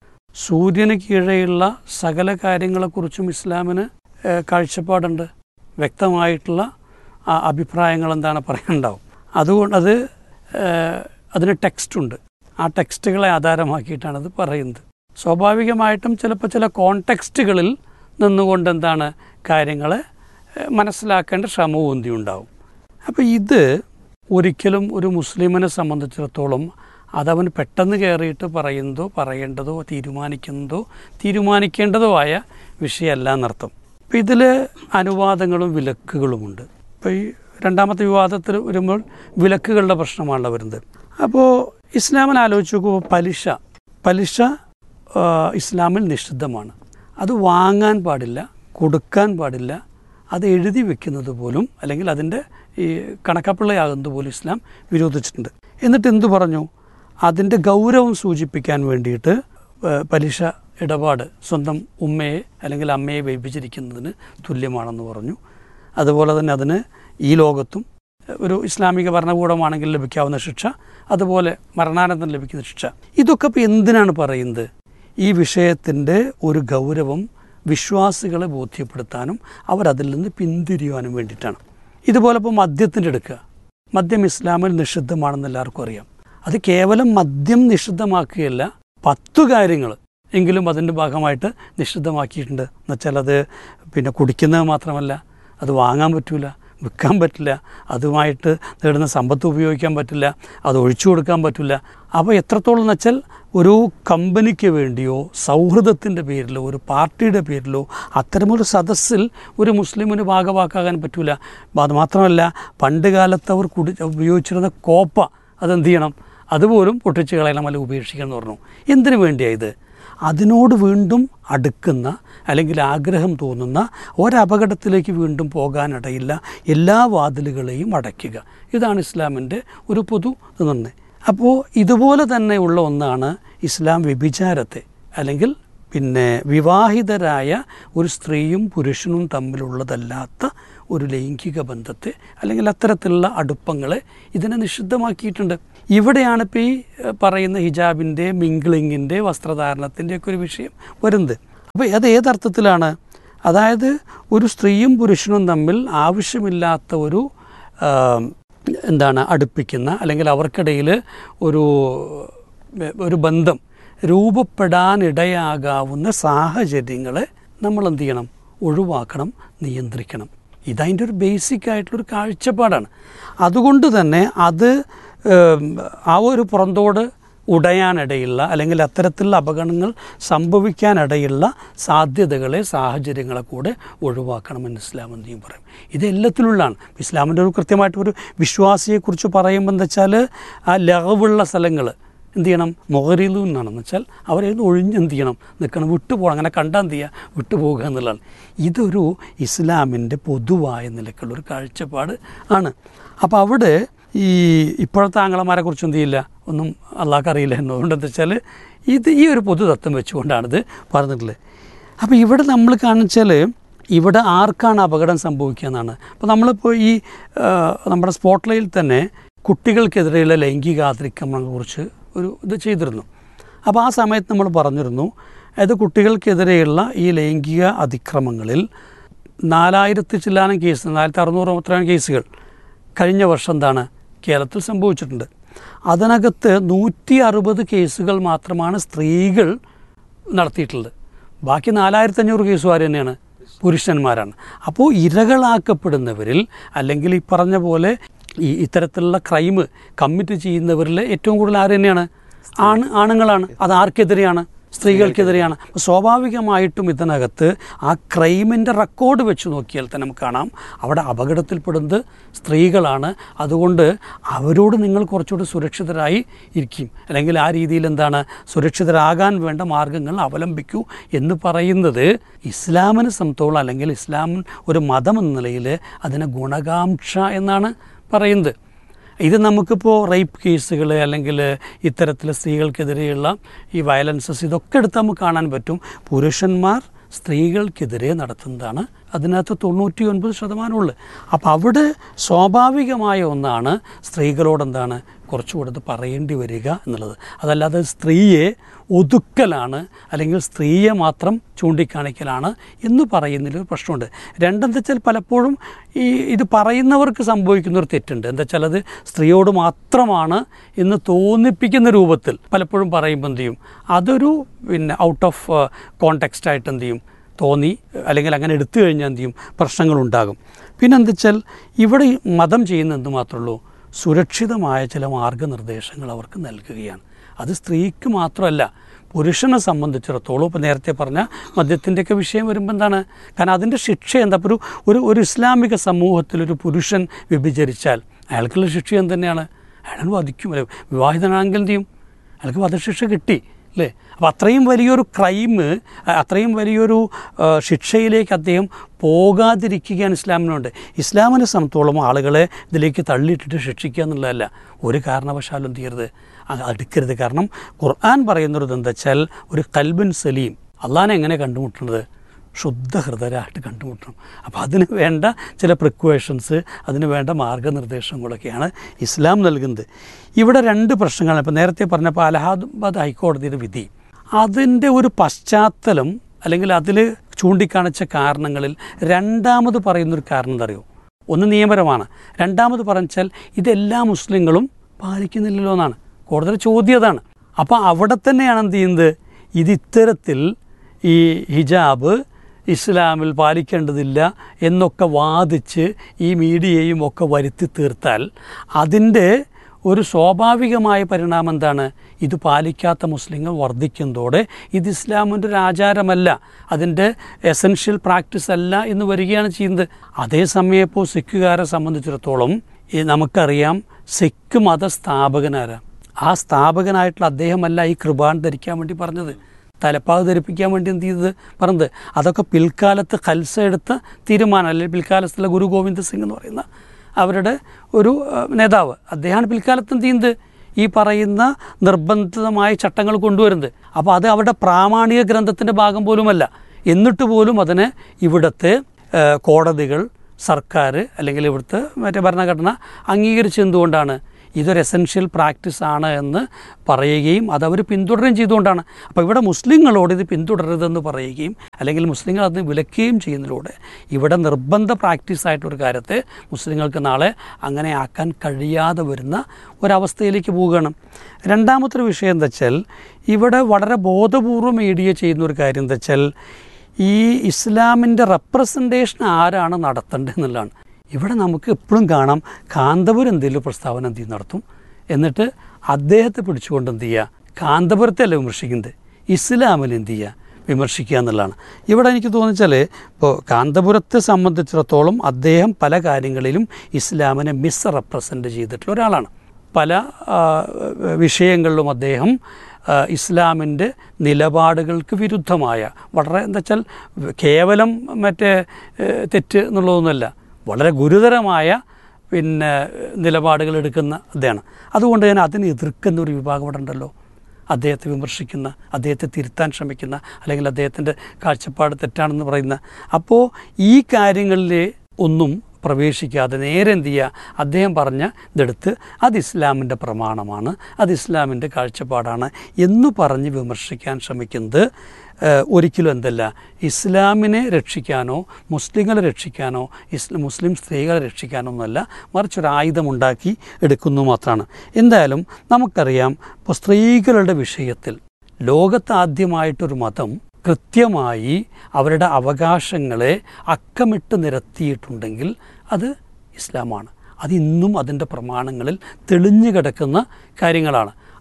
Speaker 9: സൂര്യന് കീഴെയുള്ള സകല കാര്യങ്ങളെക്കുറിച്ചും ഇസ്ലാമിന് ഏഹ്, കാഴ്ചപ്പാടുണ്ട്. വ്യക്തമായിട്ടുള്ള ആ അഭിപ്രായങ്ങൾ എന്താണ് പറയാനുണ്ടാവും. അതുകൊണ്ട് അത് ഏഹ്, അതിന് ടെക്സ്റ്റുണ്ട്. ആ ടെക്സ്റ്റുകളെ ആധാരമാക്കിയിട്ടാണ് അത് പറയുന്നത്. സ്വാഭാവികമായിട്ടും ചിലപ്പോൾ ചില കോണ്ടെക്സ്റ്റുകളിൽ നിന്നുകൊണ്ട് എന്താണ് കാര്യങ്ങളെ ഏഹ്, മനസ്സിലാക്കേണ്ട ശ്രമവും എന്തിയുണ്ടാവും. അപ്പോൾ ഇത് ഒരിക്കലും ഒരു മുസ്ലിമിനെ സംബന്ധിച്ചിടത്തോളം അതവൻ പെട്ടെന്ന് കയറിയിട്ട് പറയുന്നതോ പറയേണ്ടതോ തീരുമാനിക്കുന്നതോ തീരുമാനിക്കേണ്ടതോ ആയ വിഷയമല്ല എന്നർത്ഥം. അപ്പോൾ ഇതിൽ അനുവാദങ്ങളും വിലക്കുകളുമുണ്ട്. ഇപ്പോൾ ഈ രണ്ടാമത്തെ വിവാദത്തിൽ വരുമ്പോൾ വിലക്കുകളുടെ പ്രശ്നമാണല്ലോ വരുന്നത്. അപ്പോൾ ഇസ്ലാമിൽ ആലോചിച്ച് നോക്കുമ്പോൾ പലിശ പലിശ ആ, ഇസ്ലാമിൽ നിഷിദ്ധമാണ്. അത് വാങ്ങാൻ പാടില്ല, കൊടുക്കാൻ പാടില്ല. അത് എഴുതി വെക്കുന്നത് പോലും അല്ലെങ്കിൽ അതിൻ്റെ ഈ കണക്കപ്പിള്ളയാകുന്നത് പോലും ഇസ്ലാം വിരോധിച്ചിട്ടുണ്ട്. എന്നിട്ട് എന്തു പറഞ്ഞു? അതിൻ്റെ ഗൗരവം സൂചിപ്പിക്കാൻ വേണ്ടിയിട്ട് ഏഹ്, പലിശ ഇടപാട് സ്വന്തം ഉമ്മയെ അല്ലെങ്കിൽ അമ്മയെ വ്യഭിചരിക്കുന്നതിന് തുല്യമാണെന്ന് പറഞ്ഞു. അതുപോലെ തന്നെ അതിന് ഈ ലോകത്തും ഒരു ഇസ്ലാമിക ഭരണകൂടമാണെങ്കിൽ ലഭിക്കാവുന്ന ശിക്ഷ, അതുപോലെ മരണാനന്തരം ലഭിക്കുന്ന ശിക്ഷ. ഇതൊക്കെ ഇപ്പോൾ എന്തിനാണ് പറയുന്നത്? ഈ വിഷയത്തിൻ്റെ ഒരു ഗൗരവം വിശ്വാസികളെ ബോധ്യപ്പെടുത്താനും അവരതിൽ നിന്ന് പിന്തിരിയാനും വേണ്ടിയിട്ടാണ്. ഇതുപോലെ ഇപ്പോൾ മദ്യത്തിൻ്റെ എടുക്കുക. മദ്യം ഇസ്ലാമിൽ നിഷിദ്ധമാണെന്ന് എല്ലാവർക്കും അറിയാം. അത് കേവലം മദ്യം നിഷിദ്ധമാക്കുകയല്ല, പത്തു കാര്യങ്ങൾ എങ്കിലും അതിൻ്റെ ഭാഗമായിട്ട് നിഷിദ്ധമാക്കിയിട്ടുണ്ട്. എന്നുവെച്ചാൽ അത് പിന്നെ കുടിക്കുന്നത് മാത്രമല്ല, അത് വാങ്ങാൻ പറ്റില്ല, വിൽക്കാൻ പറ്റില്ല, അതുമായിട്ട് നേടുന്ന സമ്പത്ത് ഉപയോഗിക്കാൻ പറ്റില്ല, അത് ഒഴിച്ചു കൊടുക്കാൻ പറ്റില്ല. അപ്പോൾ എത്രത്തോളം എന്ന് വെച്ചാൽ ഒരു കമ്പനിക്ക് വേണ്ടിയോ സൗഹൃദത്തിൻ്റെ പേരിലോ ഒരു പാർട്ടിയുടെ പേരിലോ അത്തരമൊരു സദസ്സിൽ ഒരു മുസ്ലിമിന് ഭാഗവാക്കാകാൻ പറ്റില്ല. അത് മാത്രമല്ല, പണ്ട് കാലത്ത് അവർ കുടി ഉപയോഗിച്ചിരുന്ന കോപ്പ അതെന്ത് ചെയ്യണം? അതുപോലും പൊട്ടിച്ച് കളയണം, അല്ലെങ്കിൽ ഉപേക്ഷിക്കണം എന്ന് പറഞ്ഞു. എന്തിനു വേണ്ടിയാണ് ഇത്? അതിനോട് വീണ്ടും അടുക്കുന്ന അല്ലെങ്കിൽ ആഗ്രഹം തോന്നുന്ന ഒരപകടത്തിലേക്ക് വീണ്ടും പോകാനിടയില്ല, എല്ലാ വാതിലുകളെയും അടയ്ക്കുക. ഇതാണ് ഇസ്ലാമിൻ്റെ ഒരു പൊതു നിർണ്ണയം. അപ്പോൾ ഇതുപോലെ തന്നെയുള്ള ഒന്നാണ് ഇസ്ലാം വ്യഭിചാരത്തെ അല്ലെങ്കിൽ പിന്നെ വിവാഹിതരായ ഒരു സ്ത്രീയും പുരുഷനും തമ്മിലുള്ളതല്ലാത്ത ഒരു ലൈംഗിക ബന്ധത്തെ അല്ലെങ്കിൽ അത്തരത്തിലുള്ള അടുപ്പങ്ങളെ ഇതിനെ നിഷിദ്ധമാക്കിയിട്ടുണ്ട്. ഇവിടെയാണ് ഇപ്പോൾ ഈ പറയുന്ന ഹിജാബിൻ്റെ, മിംഗ്ലിങ്ങിൻ്റെ, വസ്ത്രധാരണത്തിൻ്റെ ഒക്കെ ഒരു വിഷയം വരുന്നത്. അപ്പോൾ അത് ഏതർത്ഥത്തിലാണ്? അതായത് ഒരു സ്ത്രീയും പുരുഷനും തമ്മിൽ ആവശ്യമില്ലാത്ത ഒരു എന്താണ് അടുപ്പിക്കുന്ന അല്ലെങ്കിൽ അവർക്കിടയിൽ ഒരു ഒരു ബന്ധം രൂപപ്പെടാനിടയാകാവുന്ന സാഹചര്യങ്ങളെ നമ്മൾ എന്ത് ചെയ്യണം? ഒഴിവാക്കണം, നിയന്ത്രിക്കണം. ഇതതിൻ്റെ ഒരു ബേസിക് ആയിട്ടുള്ളൊരു കാഴ്ചപ്പാടാണ്. അതുകൊണ്ട് തന്നെ അത് ആ ഒരു പുറന്തോട് ഉടയാനിടയുള്ള അല്ലെങ്കിൽ അത്തരത്തിലുള്ള അപകടങ്ങൾ സംഭവിക്കാനിടയുള്ള സാധ്യതകളെ സാഹചര്യങ്ങളെ കൂടെ ഒഴിവാക്കണമെന്ന് ഇസ്ലാം എന്തെയും പറയും. ഇത് എല്ലാത്തിലുള്ളതാണ്. ഇസ്ലാമിൻ്റെ ഒരു കൃത്യമായിട്ടൊരു വിശ്വാസിയെക്കുറിച്ച് പറയുമ്പോൾ എന്താ വെച്ചാൽ ആ ലഹവുള്ള സ്ഥലങ്ങൾ എന്ത് ചെയ്യണം? മൊഹറിലു എന്നാണെന്ന് വെച്ചാൽ അവരെ ഒഴിഞ്ഞെന്ത് ചെയ്യണം? നിൽക്കണം, വിട്ടുപോകണം. അങ്ങനെ കണ്ടാൽ എന്ത് ചെയ്യുക? വിട്ടുപോകുക എന്നുള്ളതാണ്. ഇതൊരു ഇസ്ലാമിൻ്റെ പൊതുവായ നിലക്കുള്ളൊരു കാഴ്ചപ്പാട് ആണ്. അപ്പോൾ അവിടെ ഈ ഇപ്പോഴത്തെ ആങ്ങളമാരെ കുറിച്ച് എന്ത് ചെയ്യില്ല, ഒന്നും അള്ളാഹ്ക്ക് അറിയില്ല എന്നുകൊണ്ട് എന്താ വെച്ചാൽ ഇത് ഈ ഒരു പൊതുതത്വം വെച്ചുകൊണ്ടാണിത് പറഞ്ഞിട്ടുള്ളത്. അപ്പോൾ ഇവിടെ നമ്മൾ കാണിച്ചാൽ ഇവിടെ ആർക്കാണ് അപകടം സംഭവിക്കുക എന്നാണ്. അപ്പോൾ നമ്മളിപ്പോൾ ഈ നമ്മുടെ സ്പോട്ട്ലൈറ്റിൽ തന്നെ കുട്ടികൾക്കെതിരെയുള്ള ലൈംഗിക അതിക്രമങ്ങളെക്കുറിച്ച് ഒരു ഇത് ചെയ്തിരുന്നു. അപ്പോൾ ആ സമയത്ത് നമ്മൾ പറഞ്ഞിരുന്നു, അതായത് കുട്ടികൾക്കെതിരെയുള്ള ഈ ലൈംഗിക അതിക്രമങ്ങളിൽ നാലായിരത്തി ചില്ലാനം കേസ്, നാലായിരത്തി അറുന്നൂറ് അത്രയും കേസുകൾ കഴിഞ്ഞ വർഷം എന്താണ് കേരളത്തിൽ സംഭവിച്ചിട്ടുണ്ട്. അതിനകത്ത് നൂറ്റി അറുപത് കേസുകൾ മാത്രമാണ് സ്ത്രീകൾ നടത്തിയിട്ടുള്ളത്. ബാക്കി നാലായിരത്തി അഞ്ഞൂറ് കേസും ആര് തന്നെയാണ്? പുരുഷന്മാരാണ്. അപ്പോൾ ഇരകളാക്കപ്പെടുന്നവരിൽ അല്ലെങ്കിൽ ഈ പറഞ്ഞ പോലെ ഈ ഇത്തരത്തിലുള്ള ക്രൈം കമ്മിറ്റ് ചെയ്യുന്നവരിൽ ഏറ്റവും കൂടുതൽ ആര് തന്നെയാണ്? ആണ് ആണുങ്ങളാണ്. അത് ആർക്കെതിരെയാണ്? സ്ത്രീകൾക്കെതിരെയാണ്. സ്വാഭാവികമായിട്ടും ഇതിനകത്ത് ആ ക്രൈമിൻ്റെ റെക്കോർഡ് വെച്ച് നോക്കിയാൽ തന്നെ നമുക്ക് കാണാം അവിടെ അപകടത്തിൽപ്പെടുന്നത് സ്ത്രീകളാണ്. അതുകൊണ്ട് അവരോട് നിങ്ങൾ കുറച്ചുകൂടി സുരക്ഷിതരായി ഇരിക്കും, അല്ലെങ്കിൽ ആ രീതിയിൽ എന്താണ് സുരക്ഷിതരാകാൻ വേണ്ട മാർഗങ്ങൾ അവലംബിക്കൂ എന്ന് പറയുന്നത് ഇസ്ലാമിനെ സംബന്ധിച്ചോളം, അല്ലെങ്കിൽ ഇസ്ലാം ഒരു മതം എന്ന നിലയിൽ അതിനെ ഗുണകാംക്ഷ എന്നാണ് പറയുന്നത്. ഇത് നമുക്കിപ്പോൾ റേപ്പ് കേസുകൾ അല്ലെങ്കിൽ ഇത്തരത്തിൽ സ്ത്രീകൾക്കെതിരെയുള്ള ഈ വയലൻസസ് ഇതൊക്കെ എടുത്ത് നമുക്ക് കാണാൻ പറ്റും. പുരുഷന്മാർ സ്ത്രീകൾക്കെതിരെ നടത്തുന്നതാണ് അതിനകത്ത് തൊണ്ണൂറ്റി ഒൻപത് ശതമാനമുള്ളു. അപ്പോൾ അവിടെ സ്വാഭാവികമായ ഒന്നാണ് സ്ത്രീകളോടെന്താണ് കുറച്ചുകൂടെ പറയേണ്ടി വരിക എന്നുള്ളത്. അതല്ലാതെ സ്ത്രീയെ ഒതുക്കലാണ് അല്ലെങ്കിൽ സ്ത്രീയെ മാത്രം ചൂണ്ടിക്കാണിക്കലാണ് എന്ന് പറയുന്നതിലൊരു പ്രശ്നമുണ്ട്. രണ്ടെന്താ വെച്ചാൽ പലപ്പോഴും ഈ ഇത് പറയുന്നവർക്ക് സംഭവിക്കുന്നൊരു തെറ്റുണ്ട്. എന്താ വെച്ചാൽ അത് സ്ത്രീയോട് മാത്രമാണ് എന്ന് തോന്നിപ്പിക്കുന്ന രൂപത്തിൽ പലപ്പോഴും പറയുമ്പോൾ എന്ത് ചെയ്യും, അതൊരു പിന്നെ ഔട്ട് ഓഫ് കോണ്ടെക്സ്റ്റ് ആയിട്ട് എന്ത് ചെയ്യും തോന്നി, അല്ലെങ്കിൽ അങ്ങനെ എടുത്തു കഴിഞ്ഞാൽ എന്ത് ചെയ്യും പ്രശ്നങ്ങളുണ്ടാകും. പിന്നെ എന്താ വെച്ചാൽ ഇവിടെ മതം ചെയ്യുന്ന എന്ത് മാത്രമേ ഉള്ളൂ, സുരക്ഷിതമായ ചില മാർഗനിർദ്ദേശങ്ങൾ അവർക്ക് നൽകുകയാണ്. അത് സ്ത്രീക്ക് മാത്രമല്ല പുരുഷനെ സംബന്ധിച്ചിടത്തോളം. ഇപ്പോൾ നേരത്തെ പറഞ്ഞ മദ്യത്തിൻ്റെയൊക്കെ വിഷയം വരുമ്പോൾ എന്താണ്, കാരണം അതിൻ്റെ ശിക്ഷ എന്താ, ഒരു ഒരു ഒരു ഇസ്ലാമിക സമൂഹത്തിലൊരു പുരുഷൻ വ്യഭിചരിച്ചാൽ അയാൾക്കുള്ള ശിക്ഷ എന്ത് തന്നെയാണ്, അയാൾ വധിക്കും. അല്ലെ, വിവാഹിതനാണെങ്കിൽ എന്ത് ചെയ്യും, അയാൾക്ക് വധശിക്ഷ കിട്ടി അല്ലേ. അപ്പോൾ അത്രയും വലിയൊരു ക്രൈം, അത്രയും വലിയൊരു ശിക്ഷയിലേക്ക് അദ്ദേഹം പോകാതിരിക്കുകയാണ് ഇസ്ലാമിനുണ്ട്. ഇസ്ലാമിനെ സംബന്ധിച്ചോളം ആളുകളെ ഇതിലേക്ക് തള്ളിയിട്ടിട്ട് ശിക്ഷിക്കുക എന്നുള്ളതല്ല, ഒരു കാരണവശാലും എന്ത് ചെയ്യരുത്, അടുക്കരുത്. കാരണം ഖുർആൻ പറയുന്നത് എന്താ വെച്ചാൽ ഒരു ഖൽബുൻ സലീം, അള്ളാഹനെ എങ്ങനെ കണ്ടുമുട്ടുന്നത്, ശുദ്ധ ഹൃദയരായിട്ട് കണ്ടുമുട്ടണം. അപ്പോൾ അതിന് വേണ്ട ചില പ്രിക്വേഷൻസ്, അതിന് വേണ്ട മാർഗനിർദ്ദേശങ്ങളൊക്കെയാണ് ഇസ്ലാം നൽകുന്നത്. ഇവിടെ രണ്ട് പ്രശ്നങ്ങളാണ്. ഇപ്പോൾ നേരത്തെ പറഞ്ഞപ്പോൾ അലഹാബാദ് ഹൈക്കോടതിയുടെ വിധി, അതിൻ്റെ ഒരു പശ്ചാത്തലം അല്ലെങ്കിൽ അതിൽ ചൂണ്ടിക്കാണിച്ച കാരണങ്ങളിൽ രണ്ടാമത് പറയുന്നൊരു കാരണം എന്താ അറിയോ, ഒന്ന് നിയമപരമാണ്, രണ്ടാമത് പറഞ്ഞാൽ ഇതെല്ലാ മുസ്ലിങ്ങളും പാലിക്കുന്നില്ലല്ലോ എന്നാണ് കോടതിയുടെ ചോദ്യം. അതാണ്. അപ്പോൾ അവിടെ തന്നെയാണ് എന്ത് ചെയ്യുന്നത്, ഇത് ഇത്തരത്തിൽ ഈ ഹിജാബ് ഇസ്ലാമിൽ പാലിക്കേണ്ടതില്ല എന്നൊക്കെ വാദിച്ച് ഈ മീഡിയയും ഒക്കെ വരുത്തി തീർത്താൽ അതിൻ്റെ ഒരു സ്വാഭാവികമായ പരിണാമം എന്താണ്, ഇത് പാലിക്കാത്ത മുസ്ലിങ്ങൾ വർദ്ധിക്കുന്നതോടെ ഇത് ഇസ്ലാമിൻ്റെ ഒരു ആചാരമല്ല, അതിൻ്റെ എസൻഷ്യൽ പ്രാക്ടീസ് അല്ല എന്ന് വരികയാണ് ചെയ്യുന്നത്. അതേസമയം ഇപ്പോൾ സിഖുകാരെ സംബന്ധിച്ചിടത്തോളം നമുക്കറിയാം സിഖ് മതസ്ഥാപകനാരാ, ആ സ്ഥാപകനായിട്ടുള്ള അദ്ദേഹമല്ല ഈ കൃപാൻ ധരിക്കാൻ വേണ്ടി പറഞ്ഞത്, തലപ്പാവ് ധരിപ്പിക്കാൻ വേണ്ടി എന്ത് ചെയ്തത് പറഞ്ഞത്. അതൊക്കെ പിൽക്കാലത്ത് ഖൽസ എടുത്ത തീരുമാനം. അല്ലെങ്കിൽ പിൽക്കാലത്തുള്ള ഗുരു ഗോവിന്ദ സിംഗ് എന്ന് പറയുന്ന അവരുടെ ഒരു നേതാവ്, അദ്ദേഹമാണ് പിൽക്കാലത്ത് എന്ത് ചെയ്യുന്നത്, ഈ പറയുന്ന നിർബന്ധിതമായ ചട്ടങ്ങൾ കൊണ്ടുവരുന്നത്. അപ്പോൾ അത് അവരുടെ പ്രാമാണിക ഗ്രന്ഥത്തിൻ്റെ ഭാഗം പോലുമല്ല. എന്നിട്ട് പോലും അതിനെ ഇവിടുത്തെ കോടതികൾ, സർക്കാർ അല്ലെങ്കിൽ ഇവിടുത്തെ മറ്റേ ഭരണഘടന അംഗീകരിച്ച് എന്തുകൊണ്ടാണ്, ഇതൊരു എസൻഷ്യൽ പ്രാക്ടീസ് ആണ് എന്ന് പറയുകയും അതവർ പിന്തുടരുകയും ചെയ്തുകൊണ്ടാണ്. അപ്പോൾ ഇവിടെ മുസ്ലിങ്ങളോട് ഇത് പിന്തുടരരുതെന്ന് പറയുകയും അല്ലെങ്കിൽ മുസ്ലിങ്ങൾ അതിന് വിലക്കുകയും ചെയ്യുന്നതിലൂടെ ഇവിടെ നിർബന്ധ പ്രാക്ടീസായിട്ടൊരു കാര്യത്തെ മുസ്ലിങ്ങൾക്ക് നാളെ അങ്ങനെ ആക്കാൻ കഴിയാതെ വരുന്ന ഒരവസ്ഥയിലേക്ക് പോവുകയാണ്. രണ്ടാമത്തെ ഒരു വിഷയം എന്താ വെച്ചാൽ ഇവിടെ വളരെ ബോധപൂർവം മീഡിയ ചെയ്യുന്നൊരു കാര്യം എന്താ വെച്ചാൽ ഈ ഇസ്ലാമിൻ്റെ റെപ്രസെൻറ്റേഷൻ ആരാണ് നടത്തേണ്ടത് എന്നുള്ളതാണ്. ഇവിടെ നമുക്ക് എപ്പോഴും കാണാം കാന്തപുരം എന്തെങ്കിലും പ്രസ്താവന എന്ത് നടത്തും, എന്നിട്ട് അദ്ദേഹത്തെ പിടിച്ചുകൊണ്ട് എന്ത് ചെയ്യുക, കാന്തപുരത്തെയല്ല വിമർശിക്കുന്നത്, ഇസ്ലാമിൽ എന്ത് ചെയ്യുക വിമർശിക്കുക എന്നുള്ളതാണ്. ഇവിടെ എനിക്ക് തോന്നിച്ചാൽ ഇപ്പോൾ കാന്തപുരത്തെ സംബന്ധിച്ചിടത്തോളം അദ്ദേഹം പല കാര്യങ്ങളിലും ഇസ്ലാമിനെ മിസ് റെപ്രസെൻ്റ് ചെയ്തിട്ടുള്ള ഒരാളാണ്. പല വിഷയങ്ങളിലും അദ്ദേഹം ഇസ്ലാമിൻ്റെ നിലപാടുകൾക്ക് വിരുദ്ധമായ വളരെ എന്താ വെച്ചാൽ കേവലം മറ്റേ തെറ്റ് എന്നുള്ളതൊന്നുമല്ല, വളരെ ഗുരുതരമായ പിന്നെ നിലപാടുകൾ എടുക്കുന്ന അദ്ദേഹമാണ്. അതുകൊണ്ട് തന്നെ അതിനെ എതിർക്കുന്ന ഒരു വിഭാഗം ഇവിടെ ഉണ്ടല്ലോ, അദ്ദേഹത്തെ വിമർശിക്കുന്ന, അദ്ദേഹത്തെ തിരുത്താൻ ശ്രമിക്കുന്ന, അല്ലെങ്കിൽ അദ്ദേഹത്തിൻ്റെ കാഴ്ചപ്പാട് തെറ്റാണെന്ന് പറയുന്ന. അപ്പോൾ ഈ കാര്യങ്ങളിൽ ഒന്നും പ്രവേശിക്കാതെ നേരെ എന്ത് ചെയ്യുക, അദ്ദേഹം പറഞ്ഞ ഇതെടുത്ത് അത് ഇസ്ലാമിൻ്റെ പ്രമാണമാണ്, അത് ഇസ്ലാമിൻ്റെ കാഴ്ചപ്പാടാണ് എന്ന് പറഞ്ഞ് വിമർശിക്കാൻ ശ്രമിക്കുന്നത് ഒരിക്കലും എന്തല്ല ഇസ്ലാമിനെ രക്ഷിക്കാനോ മുസ്ലിങ്ങളെ രക്ഷിക്കാനോ ഇസ്ലാം മുസ്ലിം സ്ത്രീകളെ രക്ഷിക്കാനോ ഒന്നുമല്ല, മറിച്ചൊരായുധമുണ്ടാക്കി എടുക്കുന്നു മാത്രമാണ്. എന്തായാലും നമുക്കറിയാം ഇപ്പോൾ സ്ത്രീകളുടെ വിഷയത്തിൽ ലോകത്താദ്യമായിട്ടൊരു മതം കൃത്യമായി അവരുടെ അവകാശങ്ങളെ അക്കമിട്ട് നിരത്തിയിട്ടുണ്ടെങ്കിൽ അത് ഇസ്ലാമാണ്. അതിന്നും അതിൻ്റെ പ്രമാണങ്ങളിൽ തെളിഞ്ഞു കിടക്കുന്ന കാര്യങ്ങളാണ്.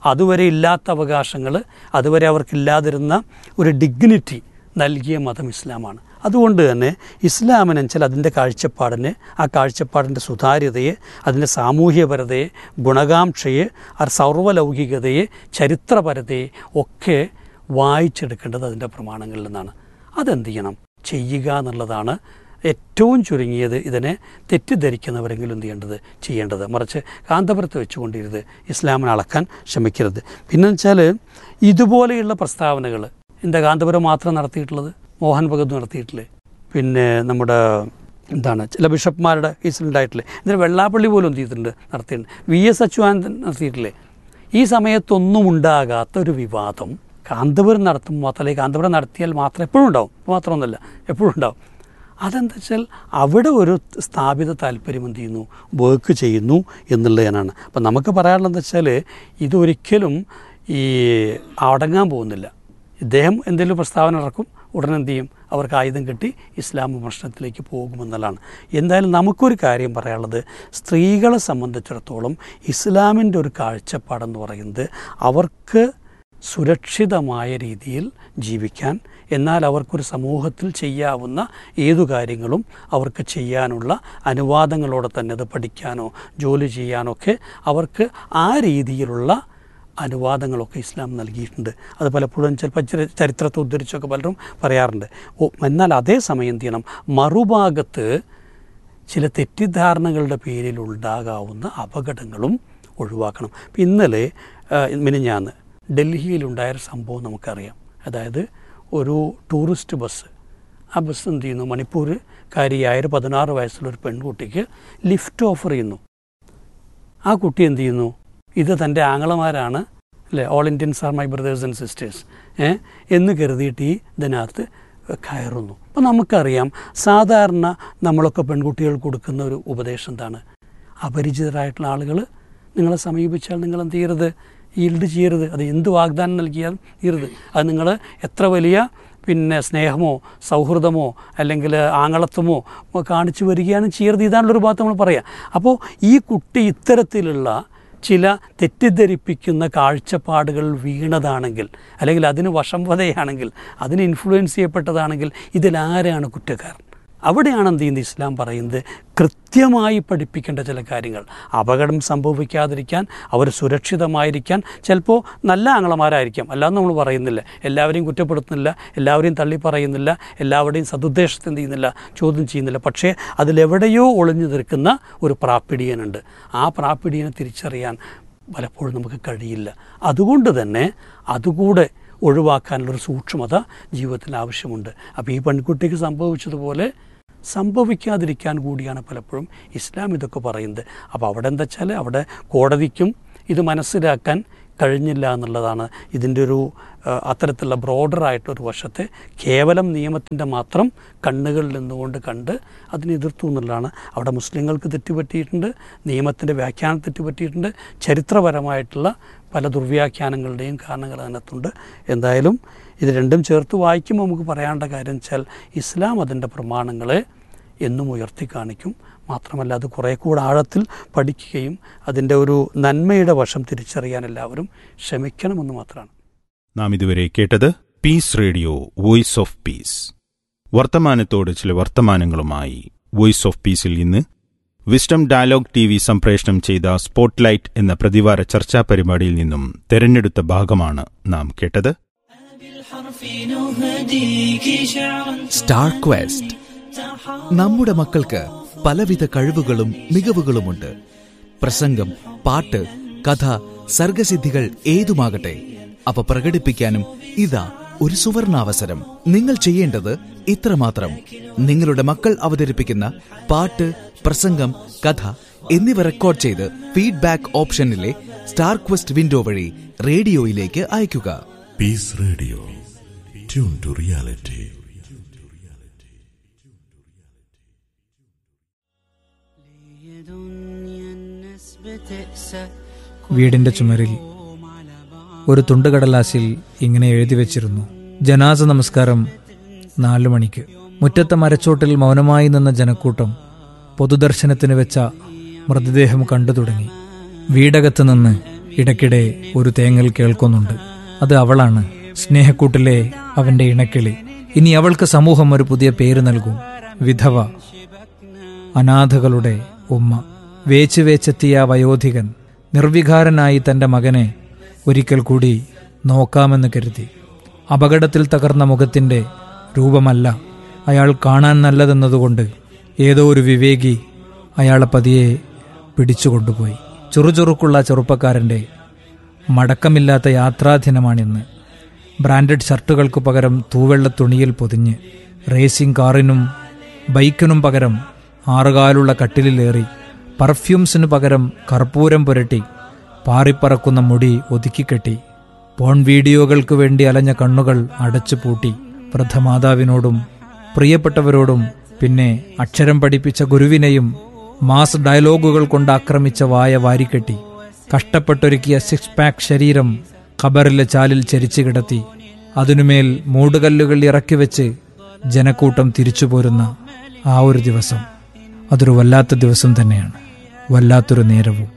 Speaker 9: അതുവരെ ഇല്ലാത്ത അവകാശങ്ങൾ, അതുവരെ അവർക്കില്ലാതിരുന്ന ഒരു ഡിഗ്നിറ്റി നൽകിയ മതം ഇസ്ലാമാണ്. അതുകൊണ്ട് തന്നെ ഇസ്ലാമിനെച്ചാൽ അതിൻ്റെ കാഴ്ചപ്പാടിനെ, ആ കാഴ്ചപ്പാടിൻ്റെ സുതാര്യതയെ, അതിൻ്റെ സാമൂഹ്യപരതയെ, ഗുണകാംക്ഷയെ, ആ സർവ്വലൗകികതയെ, ചരിത്രപരതയെ ഒക്കെ വായിച്ചെടുക്കേണ്ടത് അതിൻ്റെ പ്രമാണങ്ങളിൽ നിന്നാണ്. അതെന്ത് ചെയ്യണം? ചെയ്യുക എന്നുള്ളതാണ് ഏറ്റവും ചുരുങ്ങിയത് ഇതിനെ തെറ്റിദ്ധരിക്കുന്നവരെങ്കിലും എന്ത് ചെയ്യേണ്ടത് ചെയ്യേണ്ടത്. മറിച്ച് കാന്തപുരത്ത് വെച്ചുകൊണ്ടിരുത് ഇസ്ലാമിനെ അളക്കാൻ ശ്രമിക്കരുത്. പിന്നെ വെച്ചാൽ ഇതുപോലെയുള്ള പ്രസ്താവനകൾ എന്താ കാന്തപുരം മാത്രം നടത്തിയിട്ടുള്ളത്? മോഹൻ ഭഗത് നടത്തിയിട്ടില്ലേ? പിന്നെ നമ്മുടെ എന്താണ് ചില ബിഷപ്പ്മാരുടെ കേസിലുണ്ടായിട്ടില്ലേ? ഇതിന് വെള്ളാപ്പള്ളി പോലും എന്ത് ചെയ്തിട്ടുണ്ട്, നടത്തിയിട്ടുണ്ട്. V S Achuthanandan നടത്തിയിട്ടില്ലേ? ഈ സമയത്തൊന്നും ഉണ്ടാകാത്ത ഒരു വിവാദം കാന്തപുരം നടത്തുമ്പോൾ മാത്രമല്ല, കാന്തപുരം നടത്തിയാൽ മാത്രം എപ്പോഴും ഉണ്ടാവും, മാത്രമൊന്നുമല്ല എപ്പോഴും ഉണ്ടാവും. അതെന്താ വെച്ചാൽ അവിടെ ഒരു സ്ഥാപിത താല്പര്യം എന്ത് ചെയ്യുന്നു, വർക്ക് ചെയ്യുന്നു എന്നുള്ളതിനാണ്. അപ്പം നമുക്ക് പറയാനുള്ളതെന്ന് വെച്ചാൽ ഇതൊരിക്കലും ഈ അടങ്ങാൻ പോകുന്നില്ല. ഇദ്ദേഹം എന്തെങ്കിലും പ്രസ്താവന ഇറക്കും, ഉടനെ എന്ത് ചെയ്യും, അവർക്ക് ആയുധം കെട്ടി ഇസ്ലാം വിമർശനത്തിലേക്ക് പോകുമെന്നുള്ളതാണ്. എന്തായാലും നമുക്കൊരു കാര്യം പറയാനുള്ളത്, സ്ത്രീകളെ സംബന്ധിച്ചിടത്തോളം ഇസ്ലാമിൻ്റെ ഒരു കാഴ്ചപ്പാടെന്ന് പറയുന്നത് അവർക്ക് സുരക്ഷിതമായ രീതിയിൽ ജീവിക്കാൻ, എന്നാൽ അവർക്കൊരു സമൂഹത്തിൽ ചെയ്യാവുന്ന ഏതു കാര്യങ്ങളും അവർക്ക് ചെയ്യാനുള്ള അനുവാദങ്ങളോടെ തന്നെ അത് പഠിക്കാനോ ജോലി ചെയ്യാനോ ഒക്കെ അവർക്ക് ആ രീതിയിലുള്ള അനുവാദങ്ങളൊക്കെ ഇസ്ലാം നൽകിയിട്ടുണ്ട്. അത് പലപ്പോഴും ചിലപ്പോൾ ചരിത്രത്തെ ഉദ്ധരിച്ചൊക്കെ പലരും പറയാറുണ്ട്. ഓ എന്നാൽ അതേസമയം എന്ത് ചെയ്യണം, മറുഭാഗത്ത് ചില തെറ്റിദ്ധാരണകളുടെ പേരിൽ ഉണ്ടാകാവുന്ന അപകടങ്ങളും ഒഴിവാക്കണം. ഇപ്പം ഇന്നലെ മിനിഞ്ഞാന്ന് ഡൽഹിയിലുണ്ടായൊരു സംഭവം നമുക്കറിയാം. അതായത് ഒരു ടൂറിസ്റ്റ് ബസ്, ആ ബസ് എന്ത് ചെയ്യുന്നു, മണിപ്പൂർകാരിയായ ഒരു പതിനാറ് വയസ്സുള്ളൊരു പെൺകുട്ടിക്ക് ലിഫ്റ്റ് ഓഫർ ചെയ്യുന്നു. ആ കുട്ടി എന്ത് ചെയ്യുന്നു, ഇത് തൻ്റെ ആങ്ങളമാരാണ് അല്ലേ, all Indians are my brothers and sisters എന്ന് കരുതിയിട്ട് ഈ ഇതിനകത്ത് കയറുന്നു. അപ്പോൾ നമുക്കറിയാം സാധാരണ നമ്മളൊക്കെ പെൺകുട്ടികൾ കൊടുക്കുന്ന ഒരു ഉപദേശം എന്താണ്, അപരിചിതരായിട്ടുള്ള ആളുകൾ നിങ്ങളെ സമീപിച്ചാൽ നിങ്ങൾ എന്ത് ചെയ്യരുത്, ഈൽഡ് ചെയ്യരുത്. അത് എന്ത് വാഗ്ദാനം നൽകിയാലും ചെയ്യരുത്. അത് നിങ്ങൾ എത്ര വലിയ പിന്നെ സ്നേഹമോ സൗഹൃദമോ അല്ലെങ്കിൽ ആങ്ങളത്വമോ കാണിച്ചു വരികയാണ് ചെയ്യരുത്. ഇതാണുള്ളൊരു ഭാഗത്ത് നമ്മൾ പറയാം. അപ്പോൾ ഈ കുട്ടി ഇത്തരത്തിലുള്ള ചില തെറ്റിദ്ധരിപ്പിക്കുന്ന കാഴ്ചപ്പാടുകൾ വീണതാണെങ്കിൽ, അല്ലെങ്കിൽ അതിന് വശംവദയാണെങ്കിൽ, അതിന് ഇൻഫ്ലുവൻസ് ചെയ്യപ്പെട്ടതാണെങ്കിൽ ഇതിലാരാണ് കുറ്റക്കാരൻ? അവിടെയാണ് എന്ത് ചെയ്യുന്നത് ഇസ്ലാം പറയുന്നത്, കൃത്യമായി പഠിപ്പിക്കേണ്ട ചില കാര്യങ്ങൾ, അപകടം സംഭവിക്കാതിരിക്കാൻ, അവർ സുരക്ഷിതമായിരിക്കാൻ. ചിലപ്പോൾ നല്ല ആങ്ങളമാരായിരിക്കാം, അല്ലാതെ നമ്മൾ പറയുന്നില്ല, എല്ലാവരെയും കുറ്റപ്പെടുത്തുന്നില്ല, എല്ലാവരെയും തള്ളി പറയുന്നില്ല, എല്ലാവരുടെയും സതുദ്ദേശത്തെ എന്ത് ചെയ്യുന്നില്ല, ചോദ്യം ചെയ്യുന്നില്ല. പക്ഷേ അതിലെവിടെയോ ഒളിഞ്ഞു നിൽക്കുന്ന ഒരു പ്രാപ്പിടിയനുണ്ട്. ആ പ്രാപ്പിടിയനെ തിരിച്ചറിയാൻ പലപ്പോഴും നമുക്ക് കഴിയില്ല. അതുകൊണ്ട് തന്നെ അതുകൂടെ ഒഴിവാക്കാനുള്ളൊരു സൂക്ഷ്മത ജീവിതത്തിൽ ആവശ്യമുണ്ട്. അപ്പോൾ ഈ പെൺകുട്ടിക്ക് സംഭവിച്ചതുപോലെ സംഭവിക്കാതിരിക്കാൻ കൂടിയാണ് പലപ്പോഴും ഇസ്ലാം ഇതൊക്കെ പറയുന്നത്. അപ്പോൾ അവിടെ എന്താ വെച്ചാൽ അവിടെ കോടതിക്കും ഇത് മനസ്സിലാക്കാൻ കഴിഞ്ഞില്ല എന്നുള്ളതാണ് ഇതിൻ്റെ ഒരു അത്തരത്തിലുള്ള ബ്രോഡറായിട്ടൊരു വശത്തെ കേവലം നിയമത്തിൻ്റെ മാത്രം കണ്ണുകളിൽ നിന്നുകൊണ്ട് കണ്ട് അതിനെ എതിർത്തു എന്നുള്ളതാണ്. അവിടെ മുസ്ലിങ്ങൾക്ക് തെറ്റുപറ്റിയിട്ടുണ്ട്, നിയമത്തിൻ്റെ വ്യാഖ്യാനം തെറ്റുപറ്റിയിട്ടുണ്ട്, ചരിത്രപരമായിട്ടുള്ള പല ദുർവ്യാഖ്യാനങ്ങളുടെയും കാരണങ്ങൾ അതിനകത്തുണ്ട്. എന്തായാലും ഇത് രണ്ടും ചേർത്ത് വായിക്കുമ്പോൾ നമുക്ക് പറയാനുള്ള കാര്യം വെച്ചാൽ ഇസ്ലാം അതിൻ്റെ പ്രമാണങ്ങളെ എന്നും ഉയർത്തി കാണിക്കും. മാത്രമല്ല അത് കുറേ കൂടെ ആഴത്തിൽ പഠിക്കുകയും അതിൻ്റെ ഒരു നന്മയുടെ വശം തിരിച്ചറിയാൻ എല്ലാവരും ശ്രമിക്കണമെന്ന് മാത്രമാണ്.
Speaker 6: നാം ഇതുവരെ കേട്ടത് piece radio voice of peace. വർത്തമാനത്തോട് ചില വർത്തമാനങ്ങളുമായി വോയിസ് ഓഫ് പീസിൽ ഇന്ന് വിസ്ഡം ഡയലോഗ് ടി വി സംപ്രേഷണം ചെയ്ത സ്പോട്ട്ലൈറ്റ് എന്ന പ്രതിവാര ചർച്ചാ പരിപാടിയിൽ നിന്നും തെരഞ്ഞെടുത്ത ഭാഗമാണ് നാം കേട്ടത്.
Speaker 10: Star question. നമ്മുടെ മക്കൾക്ക് പലവിധ കഴിവുകളും മികവുകളുമുണ്ട്. പ്രസംഗം, പാട്ട്, കഥ, സർഗസിദ്ധികൾ ഏതുമാകട്ടെ, അവ പ്രകടിപ്പിക്കാനും ഇതാ ഒരു സുവർണാവസരം. നിങ്ങൾ ചെയ്യേണ്ടത് ഇത്രമാത്രം: നിങ്ങളുടെ മക്കൾ അവതരിപ്പിക്കുന്ന പാട്ട്, പ്രസംഗം, കഥ എന്നിവ റെക്കോർഡ് ചെയ്ത് ഫീഡ്ബാക്ക് ഓപ്ഷനിലെ സ്റ്റാർ ക്വസ്റ്റ് വിൻഡോ വഴി റേഡിയോയിലേക്ക് അയയ്ക്കുക.
Speaker 7: Piece radio, tune to reality.
Speaker 11: വീടിന്റെ ചുമരിൽ ഒരു തുണ്ടുകടലാസിൽ ഇങ്ങനെ എഴുതി വെച്ചിരുന്നു: ജനാസ നമസ്കാരം നാലു മണിക്ക്. മുറ്റത്തെ മരച്ചോട്ടിൽ മൗനമായി നിന്ന ജനക്കൂട്ടം പൊതുദർശനത്തിന് വെച്ച മൃതദേഹം കണ്ടു തുടങ്ങി. വീടകത്ത് നിന്ന് ഇടയ്ക്കിടെ ഒരു തേങ്ങൽ കേൾക്കുന്നുണ്ട്. അത് അവളാണ്, സ്നേഹക്കൂട്ടിലെ അവന്റെ ഇണക്കിളി. ഇനി അവൾക്ക് സമൂഹം ഒരു പുതിയ പേര് നൽകും, വിധവ. അനാഥകളുടെ ഉമ്മ. വേച്ച് വേച്ചെത്തിയ വയോധികൻ നിർവികാരനായി തന്റെ മകനെ ഒരിക്കൽ കൂടി നോക്കാമെന്ന് കരുതി. അപകടത്തിൽ തകർന്ന മുഖത്തിന്റെ രൂപമല്ല അയാൾ കാണാൻ നല്ലതെന്നതുകൊണ്ട് ഏതോ ഒരു വിവേകി അയാളെ പതിയെ പിടിച്ചുകൊണ്ടുപോയി. ചുറുചുറുക്കുള്ള ചെറുപ്പക്കാരന്റെ മടക്കമില്ലാത്ത യാത്രാദിനമാണിന്ന്. ബ്രാൻഡഡ് ഷർട്ടുകൾക്ക് പകരം തൂവെള്ള തുണിയിൽ പൊതിഞ്ഞ്, റേസിംഗ് കാറിനും ബൈക്കിനും പകരം ആറുകാലുള്ള കട്ടിലിലേറി, പെർഫ്യൂംസിനു പകരം കർപ്പൂരം പുരട്ടി, പാറിപ്പറക്കുന്ന മുടി ഒതുക്കിക്കെട്ടി, പോൺ വീഡിയോകൾക്ക് വേണ്ടി അലഞ്ഞ കണ്ണുകൾ അടച്ചുപൂട്ടി, വൃദ്ധമാതാവിനോടും പ്രിയപ്പെട്ടവരോടും പിന്നെ അക്ഷരം പഠിപ്പിച്ച ഗുരുവിനെയും മാസ് ഡയലോഗുകൾ കൊണ്ട് ആക്രമിച്ച വായ വാരിക്കെട്ടി, കഷ്ടപ്പെട്ടൊരുക്കിയ സിക്സ് പാക്ക് ശരീരം ഖബറിലെ ചാലിൽ ചരിച്ചു കിടത്തി, അതിനുമേൽ മൂടുകല്ലുകൾ ഇറക്കിവെച്ച് ജനക്കൂട്ടം തിരിച്ചുപോരുന്ന ആ ഒരു ദിവസം, അതൊരു വല്ലാത്ത ദിവസം തന്നെയാണ്, വല്ലാത്തൊരു നേരവും.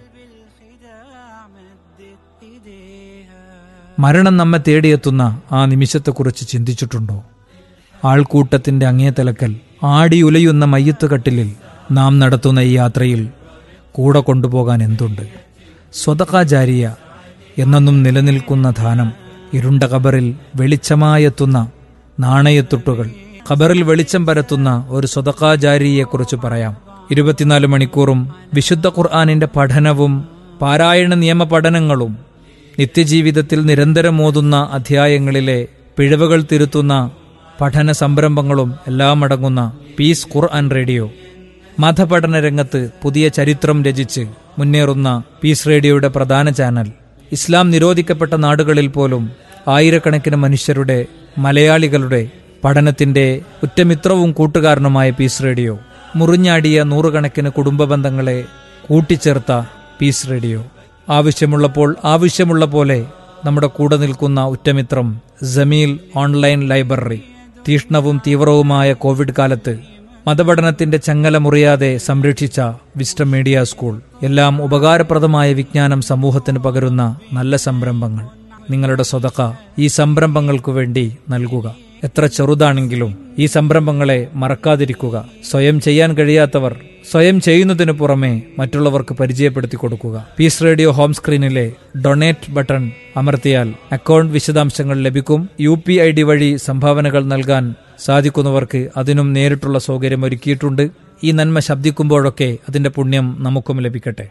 Speaker 11: മരണം നമ്മെ തേടിയെത്തുന്ന ആ നിമിഷത്തെക്കുറിച്ച് ചിന്തിച്ചിട്ടുണ്ടോ? ആൾക്കൂട്ടത്തിന്റെ അങ്ങേതലക്കൽ ആടിയുലയുന്ന മയ്യത്ത് കട്ടിലിൽ നാം നടത്തുന്ന ഈ യാത്രയിൽ കൂടെ കൊണ്ടുപോകാൻ എന്തുണ്ട്? സ്വതകാ ജാരിയ, എന്നെന്നും നിലനിൽക്കുന്ന ദാനം. ഇരുണ്ട ഖബറിൽ വെളിച്ചമായെത്തുന്ന നാണയത്തുട്ടുകൾ. ഖബറിൽ വെളിച്ചം പരത്തുന്ന ഒരു സ്വതകാ ജാരിയെക്കുറിച്ച് പറയാം. ഇരുപത്തിനാല് മണിക്കൂറും വിശുദ്ധ ഖുർആനിന്റെ പഠനവും പാരായണ നിയമ പഠനങ്ങളും നിത്യജീവിതത്തിൽ നിരന്തരം ഓതുന്ന അധ്യായങ്ങളിലെ പിഴവുകൾ തിരുത്തുന്ന പഠന സംരംഭങ്ങളും എല്ലാം അടങ്ങുന്ന പീസ് ഖുർആൻ റേഡിയോ. മതപഠന രംഗത്ത് പുതിയ ചരിത്രം രചിച്ച് മുന്നേറുന്ന പീസ് റേഡിയോയുടെ പ്രധാന ചാനൽ. ഇസ്ലാം നിരോധിക്കപ്പെട്ട നാടുകളിൽ പോലും ആയിരക്കണക്കിന് മനുഷ്യരുടെ, മലയാളികളുടെ പഠനത്തിന്റെ ഉറ്റമിത്രവും കൂട്ടുകാരനുമായ പീസ് റേഡിയോ. മുറിഞ്ഞാടിയ നൂറുകണക്കിന് കുടുംബ ബന്ധങ്ങളെ കൂട്ടിച്ചേർത്ത പീസ് റേഡിയോ. ആവശ്യമുള്ളപ്പോൾ ആവശ്യമുള്ള പോലെ നമ്മുടെ കൂടെ നിൽക്കുന്ന ഉറ്റമിത്രം ജമീൽ ഓൺലൈൻ ലൈബ്രറി. തീഷ്ണവും തീവ്രവുമായ കോവിഡ് കാലത്ത് മതപഠനത്തിന്റെ ചങ്ങല മുറിയാതെ സംരക്ഷിച്ച വിസ്റ്റം മീഡിയ സ്കൂൾ. എല്ലാം ഉപകാരപ്രദമായ വിജ്ഞാനം സമൂഹത്തിന് പകരുന്ന നല്ല സംരംഭങ്ങൾ. നിങ്ങളുടെ സ്വതക്ക ഈ സംരംഭങ്ങൾക്കു വേണ്ടി നൽകുക. എത്ര ചെറുതാണെങ്കിലും ഈ സംരംഭങ്ങളെ മറക്കാതിരിക്കുക. സ്വയം ചെയ്യാൻ കഴിയാത്തവർ സ്വയം ചെയ്യുന്നതിനു പുറമെ മറ്റുള്ളവർക്ക് പരിചയപ്പെടുത്തി കൊടുക്കുക. Piece radio home സ്ക്രീനിലെ donate button അമർത്തിയാൽ അക്കൗണ്ട് വിശദാംശങ്ങൾ ലഭിക്കും. യു പി ഐ ഡി വഴി സംഭാവനകൾ നൽകാൻ സാധിക്കുന്നവർക്ക് അതിനും നേരിട്ടുള്ള സൗകര്യം ഒരുക്കിയിട്ടുണ്ട്. ഈ നന്മ ശബ്ദിക്കുമ്പോഴൊക്കെ അതിന്റെ പുണ്യം നമുക്കും ലഭിക്കട്ടെ.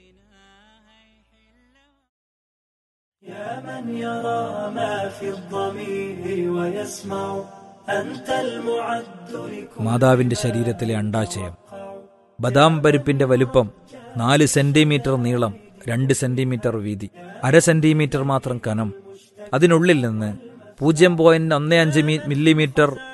Speaker 11: മാതാവിന്റെ ശരീരത്തിലെ അണ്ഡാശയം. ബദാം പരിപ്പിന്റെ വലുപ്പം നാല് സെന്റിമീറ്റർ നീളം, രണ്ട് സെന്റിമീറ്റർ വീതി, അര സെന്റിമീറ്റർ മാത്രം കനം. അതിനുള്ളിൽ നിന്ന് പൂജ്യം പോയിന്റ് ഒന്ന് അഞ്ച് മില്ലിമീറ്റർ